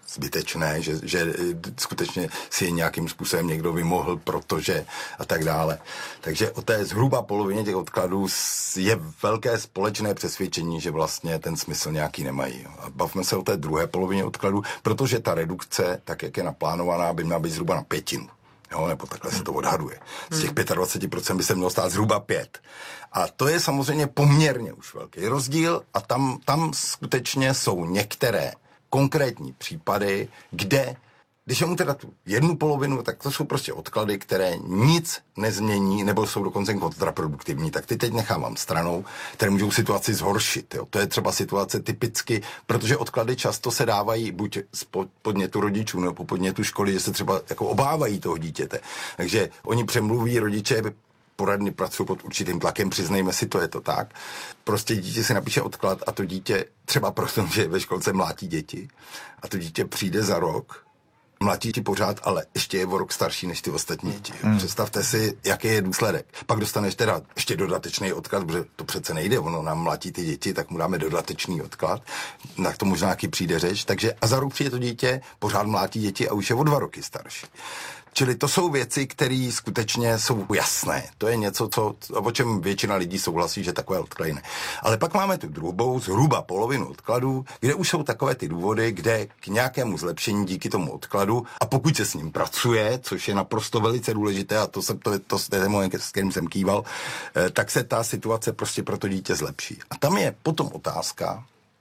zbytečné, že, že skutečně si je nějakým způsobem někdo vymohl, protože a tak dále. Takže o té zhruba polovině těch odkladů je velké společné přesvědčení, že vlastně ten smysl nějaký nemají. A bavme se o té druhé polovině odkladů, protože ta redukce, tak jak je naplánovaná, by měla být zhruba na pětinu. Jo, nebo takhle se to odhaduje. Z těch dvacet pět procent by se mělo stát zhruba pět. A to je samozřejmě poměrně už velký rozdíl a tam, tam skutečně jsou některé konkrétní případy, kde, když mu teda tu jednu polovinu, tak to jsou prostě odklady, které nic nezmění, nebo jsou dokonce kontraproduktivní, tak ty teď nechávám stranou, které můžou situaci zhoršit. Jo. To je třeba situace typicky, protože odklady často se dávají buď z podnětu rodičů, nebo po podnětu školy, že se třeba jako obávají toho dítěte. Takže oni přemluví rodiče, poradny pracují pod určitým tlakem, přiznejme si, to je to tak. Prostě dítě si napíše odklad a to dítě třeba proto, že ve školce mlátí děti a to dítě přijde za rok, mlátí ti pořád, ale ještě je o rok starší než ty ostatní děti. Hmm. Představte si, jaký je důsledek. Pak dostaneš teda ještě dodatečný odklad, protože to přece nejde, ono nám mlátí ty děti, tak mu dáme dodatečný odklad, tak to možná jaký přijde řeč, takže a za rok přijde to dítě, pořád mlátí děti a už je o dva roky starší. Čili to jsou věci, které skutečně jsou jasné. To je něco, co, o čem většina lidí souhlasí, že takové odklady ne. Ale pak máme tu druhou, zhruba polovinu odkladů, kde už jsou takové ty důvody, kde k nějakému zlepšení díky tomu odkladu, a pokud se s ním pracuje, což je naprosto velice důležité, a to, se, to, to, to je můj, s kterým jsem kýval, tak se ta situace prostě pro to dítě zlepší. A tam je potom otázka,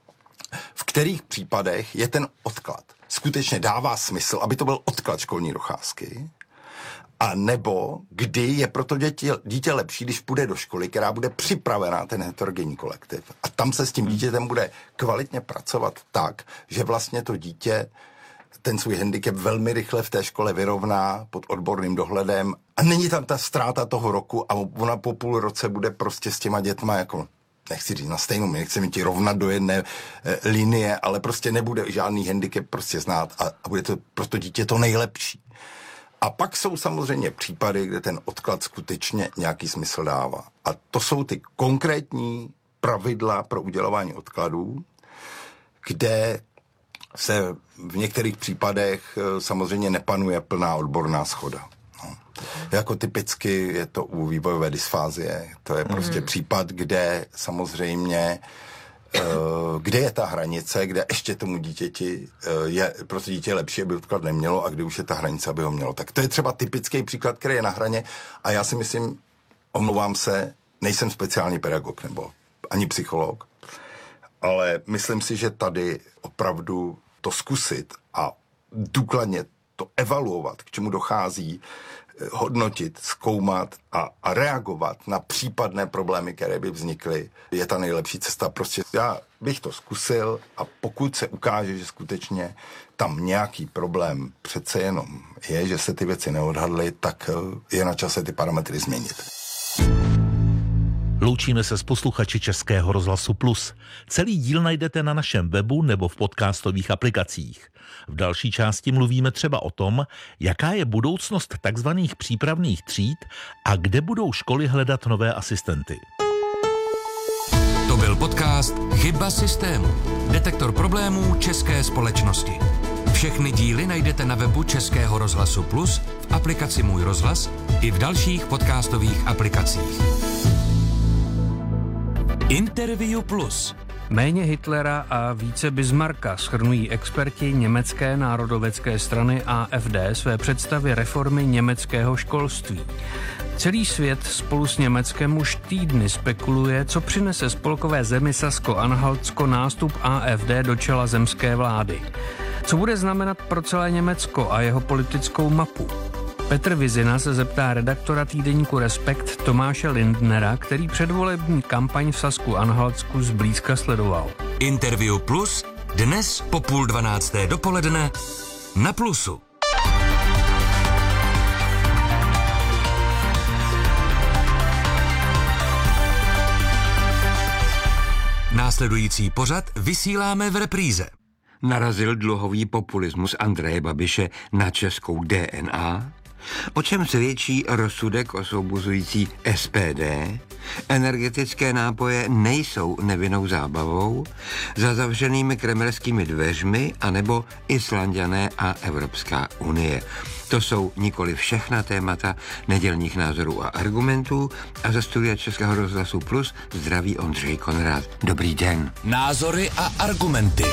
v kterých případech je ten odklad skutečně dává smysl, aby to byl odklad školní docházky, a nebo kdy je pro to dítě, dítě lepší, když půjde do školy, která bude připravená, ten heterogenní kolektiv. A tam se s tím dítětem bude kvalitně pracovat tak, že vlastně to dítě ten svůj handicap velmi rychle v té škole vyrovná pod odborným dohledem a není tam ta ztráta toho roku a ona po půl roce bude prostě s těma dětma jako nechci říct na stejnou, my nechceme ti rovnat do jedné e, linie, ale prostě nebude žádný handicap prostě znát a, a bude to pro to dítě to nejlepší. A pak jsou samozřejmě případy, kde ten odklad skutečně nějaký smysl dává. A to jsou ty konkrétní pravidla pro udělování odkladů, kde se v některých případech e, samozřejmě nepanuje plná odborná shoda. Jako typicky je to u vývojové dysfázie. To je prostě mm. případ, kde samozřejmě, uh, kde je ta hranice, kde ještě tomu dítěti uh, je pro to dítě lepší, aby odklad nemělo a kdy už je ta hranice, aby ho mělo. Tak to je třeba typický příklad, který je na hraně a já si myslím, omlouvám se, nejsem speciální pedagog nebo ani psycholog, ale myslím si, že tady opravdu to zkusit a důkladně to evaluovat, k čemu dochází, hodnotit, zkoumat a, a reagovat na případné problémy, které by vznikly, je ta nejlepší cesta. Prostě já bych to zkusil a pokud se ukáže, že skutečně tam nějaký problém přece jenom je, že se ty věci neodhadly, tak je na čase ty parametry změnit. Loučíme se s posluchači Českého rozhlasu Plus. Celý díl najdete na našem webu nebo v podcastových aplikacích. V další části mluvíme třeba o tom, jaká je budoucnost takzvaných přípravných tříd a kde budou školy hledat nové asistenty. To byl podcast Chyba systému. Detektor problémů české společnosti. Všechny díly najdete na webu Českého rozhlasu Plus, v aplikaci Můj rozhlas i v dalších podcastových aplikacích. Interview Plus. Méně Hitlera a více Bismarcka shrnují experti německé národovecké strany A F D své představy reformy německého školství. Celý svět spolu s Německem už týdny spekuluje, co přinese spolkové zemi Sasko-Anhaltsko nástup A F D do čela zemské vlády. Co bude znamenat pro celé Německo a jeho politickou mapu? Petr Vizina se zeptá redaktora týdeníku Respekt Tomáše Lindnera, který předvolební kampaň v Sasku-Anhaltsku zblízka sledoval. Interview Plus dnes po půl dvanácté dopoledne na Plusu. Následující pořad vysíláme v repríze. Narazil dluhový populismus Andreje Babiše na českou D N A? o čem svědčí rozsudek osvobozující S P D, energetické nápoje nejsou nevinnou zábavou, za zavřenými kremelskými dveřmi anebo Islanďané a Evropská unie. To jsou nikoli všechna témata nedělních názorů a argumentů a ze studia Českého rozhlasu Plus zdraví Ondřej Konrád. Dobrý den. Názory a argumenty.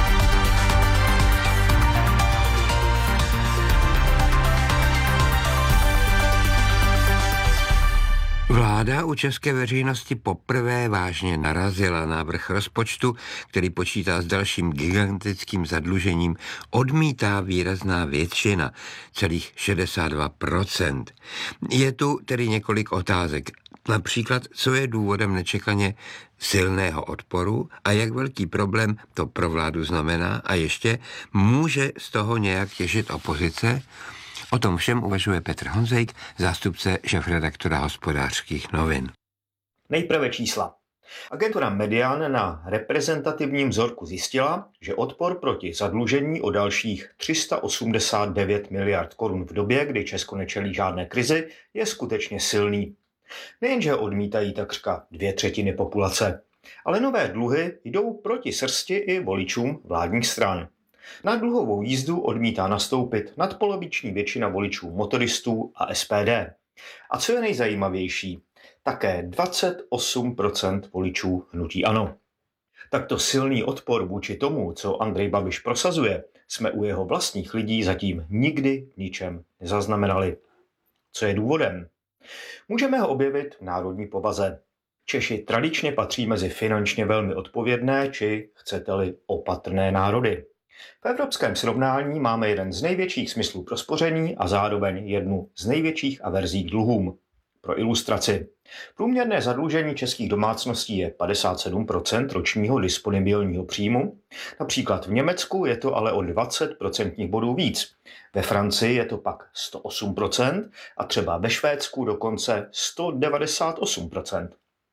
Vláda u české veřejnosti poprvé vážně narazila. Návrh rozpočtu, který počítá s dalším gigantickým zadlužením, odmítá výrazná většina, celých šedesát dva procent. Je tu tedy několik otázek. Například, co je důvodem nečekaně silného odporu a jak velký problém to pro vládu znamená a ještě může z toho nějak těžit opozice? O tom všem uvažuje Petr Honzejk, zástupce šéfredaktora Hospodářských novin. Nejprve čísla. Agentura Median na reprezentativním vzorku zjistila, že odpor proti zadlužení o dalších tři sta osmdesát devět miliard korun v době, kdy Česko nečelí žádné krizi, je skutečně silný. Nejenže odmítají takřka dvě třetiny populace, ale nové dluhy jdou proti srsti i voličům vládních stran. Na dluhovou jízdu odmítá nastoupit nadpoloviční většina voličů motoristů a S P D. A co je nejzajímavější, také dvacet osm procent voličů hnutí ANO. Takto silný odpor vůči tomu, co Andrej Babiš prosazuje, jsme u jeho vlastních lidí zatím nikdy v ničem nezaznamenali. Co je důvodem? Můžeme ho objevit v národní povaze. Češi tradičně patří mezi finančně velmi odpovědné, či chcete-li opatrné národy. V evropském srovnání máme jeden z největších smyslů pro spoření a zároveň jednu z největších averzí k dluhům. Pro ilustraci. Průměrné zadlužení českých domácností je padesát sedm procent ročního disponibilního příjmu. Například v Německu je to ale o dvacet procentních bodů víc. Ve Francii je to pak sto osm procent a třeba ve Švédsku dokonce sto devadesát osm procent.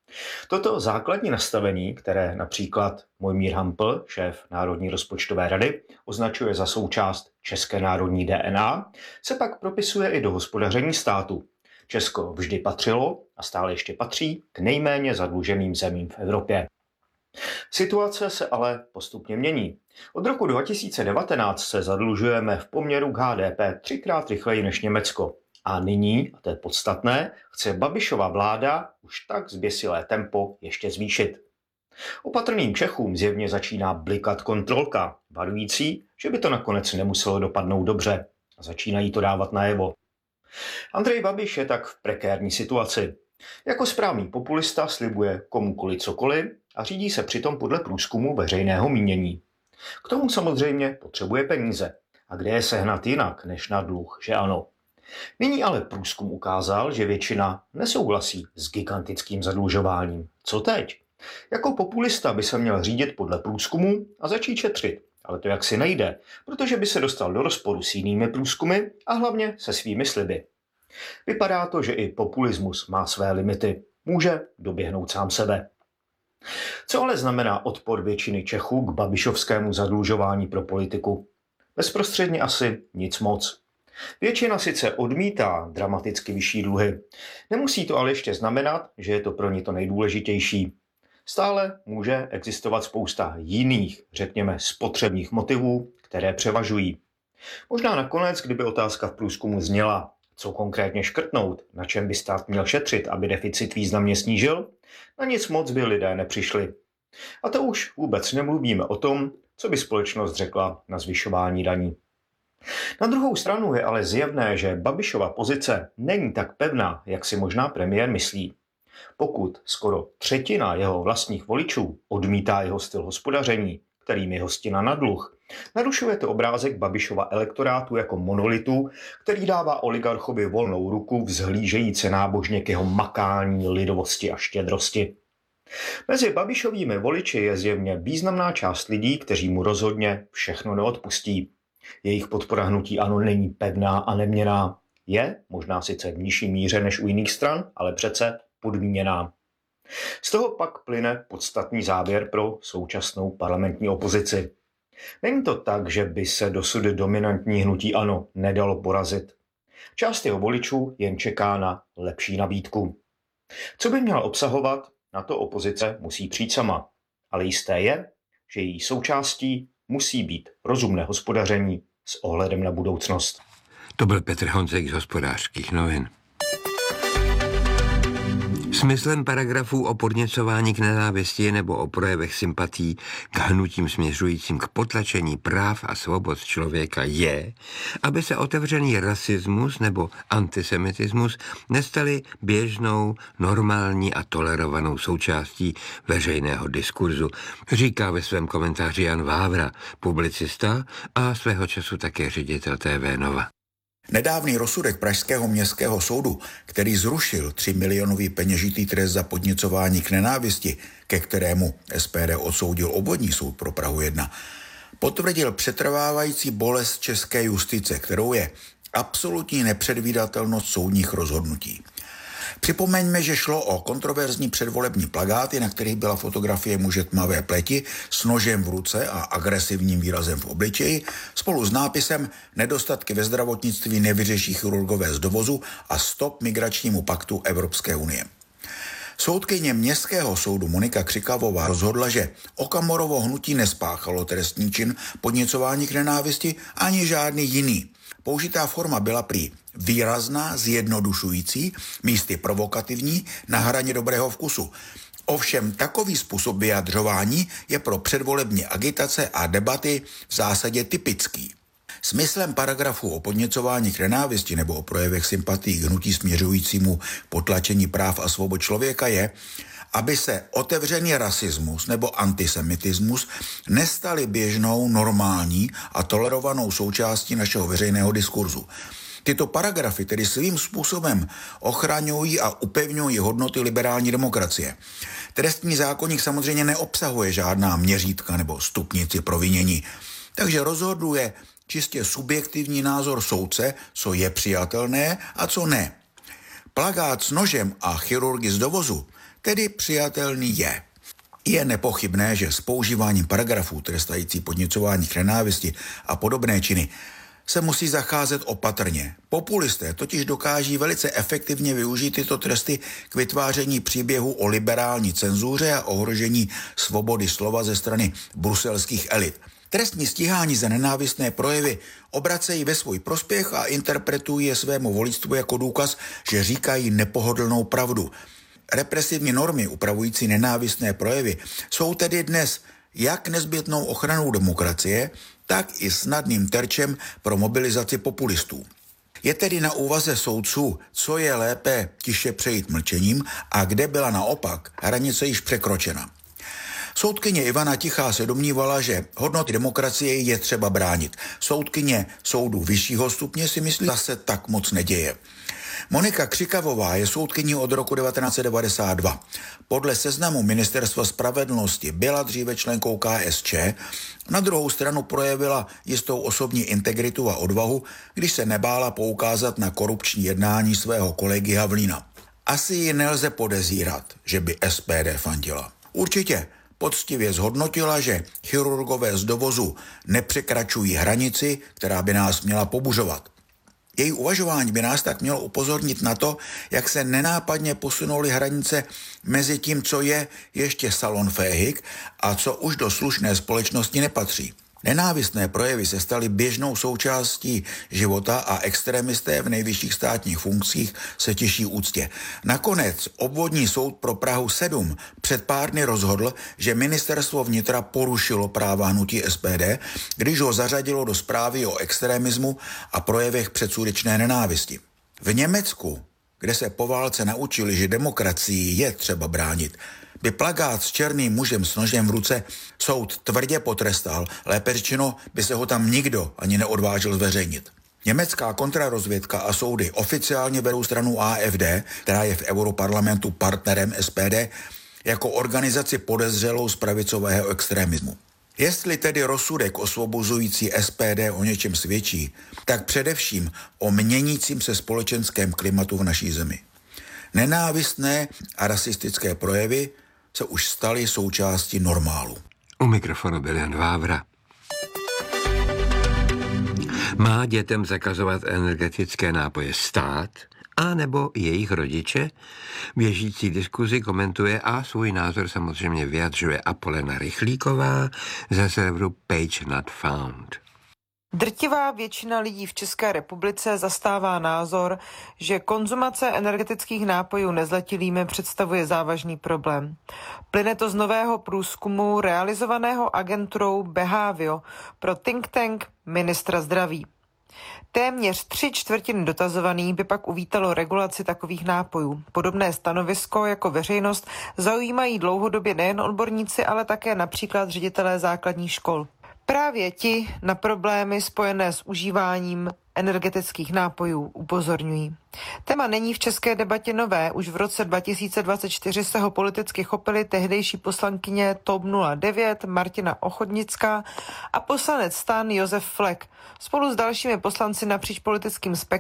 Toto základní nastavení, které například Mojmír Hampl, šéf Národní rozpočtové rady, označuje za součást české národní D N A, se pak propisuje i do hospodaření státu. Česko vždy patřilo a stále ještě patří k nejméně zadluženým zemím v Evropě. Situace se ale postupně mění. Od roku dva tisíce devatenáct se zadlužujeme v poměru k H D P třikrát rychleji než Německo. A nyní, a to je podstatné, chce Babišova vláda už tak zběsilé tempo ještě zvýšit. Opatrným Čechům zjevně začíná blikat kontrolka, varující, že by to nakonec nemuselo dopadnout dobře. A začínají to dávat najevo. Andrej Babiš je tak v prekérní situaci. Jako správný populista slibuje komukoli cokoliv a řídí se přitom podle průzkumu veřejného mínění. K tomu samozřejmě potřebuje peníze. A kde je sehnat jinak než na dluh, že ano? Nyní ale průzkum ukázal, že většina nesouhlasí s gigantickým zadlužováním. Co teď? Jako populista by se měl řídit podle průzkumu a začít šetřit. Ale to jaksi nejde, protože by se dostal do rozporu s jinými průzkumy a hlavně se svými sliby. Vypadá to, že i populismus má své limity. Může doběhnout sám sebe. Co ale znamená odpor většiny Čechů k babišovskému zadlužování pro politiku? Bezprostředně asi nic moc. Většina sice odmítá dramaticky vyšší dluhy. Nemusí to ale ještě znamenat, že je to pro ně to nejdůležitější. Stále může existovat spousta jiných, řekněme, spotřebních motivů, které převažují. Možná nakonec, kdyby otázka v průzkumu zněla, co konkrétně škrtnout, na čem by stát měl šetřit, aby deficit významně snížil, na nic moc by lidé nepřišli. A to už vůbec nemluvíme o tom, co by společnost řekla na zvyšování daní. Na druhou stranu je ale zjevné, že Babišova pozice není tak pevná, jak si možná premiér myslí. Pokud skoro třetina jeho vlastních voličů odmítá jeho styl hospodaření, kterým je hostina na dluh, narušuje to obrázek Babišova elektorátu jako monolitu, který dává oligarchovi volnou ruku vzhlížející nábožně k jeho makání, lidovosti a štědrosti. Mezi Babišovými voliči je zjevně významná část lidí, kteří mu rozhodně všechno neodpustí. Jejich podpora hnutí ANO není pevná a neměnná. Je, možná sice v nižší míře než u jiných stran, ale přece podmíněná. Z toho pak plyne podstatný závěr pro současnou parlamentní opozici. Není to tak, že by se dosud dominantní hnutí ANO nedalo porazit. Část jeho voličů jen čeká na lepší nabídku. Co by měl obsahovat, na to opozice musí přijít sama. Ale jisté je, že její součástí musí být rozumné hospodaření s ohledem na budoucnost. To byl Petr Honzek z Hospodářských novin. Smyslem paragrafů o podněcování k nenávisti nebo o projevech sympatí k hnutím směřujícím k potlačení práv a svobod člověka je, aby se otevřený rasismus nebo antisemitismus nestaly běžnou, normální a tolerovanou součástí veřejného diskurzu, říká ve svém komentáři Jan Vávra, publicista a svého času také ředitel T V Nova. Nedávný rozsudek Pražského městského soudu, který zrušil tři milionový peněžitý trest za podněcování k nenávisti, ke kterému S P D odsoudil obvodní soud pro Prahu jedna, potvrdil přetrvávající bolest české justice, kterou je absolutní nepředvídatelnost soudních rozhodnutí. Připomeňme, že šlo o kontroverzní předvolební plakáty, na kterých byla fotografie muže tmavé pleti s nožem v ruce a agresivním výrazem v obličeji, spolu s nápisem Nedostatky ve zdravotnictví nevyřeší chirurgové z dovozu a stop migračnímu paktu Evropské unie. Soudkyně Městského soudu Monika Křikavová rozhodla, že Okamorovo hnutí nespáchalo trestný čin podněcování k nenávisti ani žádný jiný. Použitá forma byla prý výrazná, zjednodušující, místy provokativní, na hraně dobrého vkusu. Ovšem takový způsob vyjadřování je pro předvolební agitace a debaty v zásadě typický. Smyslem paragrafu o podněcování k nenávisti nebo o projevech sympatií k hnutí směřujícímu potlačení práv a svobod člověka je, aby se otevřený rasismus nebo antisemitismus nestaly běžnou, normální a tolerovanou součástí našeho veřejného diskurzu. Tyto paragrafy tedy svým způsobem ochraňují a upevňují hodnoty liberální demokracie. Trestní zákoník samozřejmě neobsahuje žádná měřítka nebo stupnici provinění, takže rozhoduje čistě subjektivní názor soudce, co je přijatelné a co ne. Plakát s nožem a chirurgy z dovozu tedy přijatelný je. Je nepochybné, že s používáním paragrafů trestající podněcování k nenávisti a podobné činy se musí zacházet opatrně. Populisté totiž dokáží velice efektivně využít tyto tresty k vytváření příběhu o liberální cenzuře a ohrožení svobody slova ze strany bruselských elit. Trestní stíhání za nenávistné projevy obracejí ve svůj prospěch a interpretují je svému voličstvu jako důkaz, že říkají nepohodlnou pravdu. Represivní normy upravující nenávistné projevy jsou tedy dnes jak nezbytnou ochranou demokracie, tak i snadným terčem pro mobilizaci populistů. Je tedy na úvaze soudců, co je lépe tiše přejít mlčením a kde byla naopak hranice již překročena. Soudkyně Ivana Tichá se domnívala, že hodnoty demokracie je třeba bránit. Soudkyně soudu vyššího stupně si myslí, že se tak moc neděje. Monika Křikavová je soudkyní od roku devatenáct set devadesát dva. Podle seznamu Ministerstva spravedlnosti byla dříve členkou K S Č, na druhou stranu projevila jistou osobní integritu a odvahu, když se nebála poukázat na korupční jednání svého kolegy Havlína. Asi ji nelze podezírat, že by S P D fandila. Určitě poctivě zhodnotila, že chirurgové z dovozu nepřekračují hranici, která by nás měla pobuřovat. Její uvažování by nás tak mělo upozornit na to, jak se nenápadně posunuly hranice mezi tím, co je ještě salonfähig a co už do slušné společnosti nepatří. Nenávistné projevy se staly běžnou součástí života a extremisté v nejvyšších státních funkcích se těší úctě. Nakonec obvodní soud pro Prahu sedm před pár dny rozhodl, že ministerstvo vnitra porušilo práva hnutí S P D, když ho zařadilo do zprávy o extremismu a projevech předsudečné nenávisti. V Německu, kde se po válce naučili, že demokracii je třeba bránit, by plakát s černým mužem s nožem v ruce soud tvrdě potrestal, lépe řečeno by se ho tam nikdo ani neodvážil zveřejnit. Německá kontrarozvědka a soudy oficiálně berou stranu A F D, která je v Europarlamentu partnerem S P D, jako organizaci podezřelou z pravicového extremismu. Jestli tedy rozsudek osvobozující S P D o něčem svědčí, tak především o měnícím se společenském klimatu v naší zemi. Nenávistné a rasistické projevy se už staly součástí normálu. U mikrofonu byl Jan Vávra. Má dětem zakazovat energetické nápoje stát, a nebo jejich rodiče? Běžící diskuzi komentuje a svůj názor samozřejmě vyjadřuje Apolena Rychlíková ze serveru Page Not Found. Drtivá většina lidí v České republice zastává názor, že konzumace energetických nápojů nezletilými představuje závažný problém. Plyne to z nového průzkumu realizovaného agenturou Behavio pro think tank ministra zdraví. Téměř tři čtvrtiny dotazovaných by pak uvítalo regulaci takových nápojů. Podobné stanovisko jako veřejnost zaujímají dlouhodobě nejen odborníci, ale také například ředitelé základních škol. Právě ti na problémy spojené s užíváním energetických nápojů upozorňují. Téma není v české debatě nové. Už v roce dva tisíce dvacet čtyři se ho politicky chopili tehdejší poslankyně TOP nula devět Martina Ochodnická a poslanec STAN Josef Flek. Spolu s dalšími poslanci napříč politickým spektrem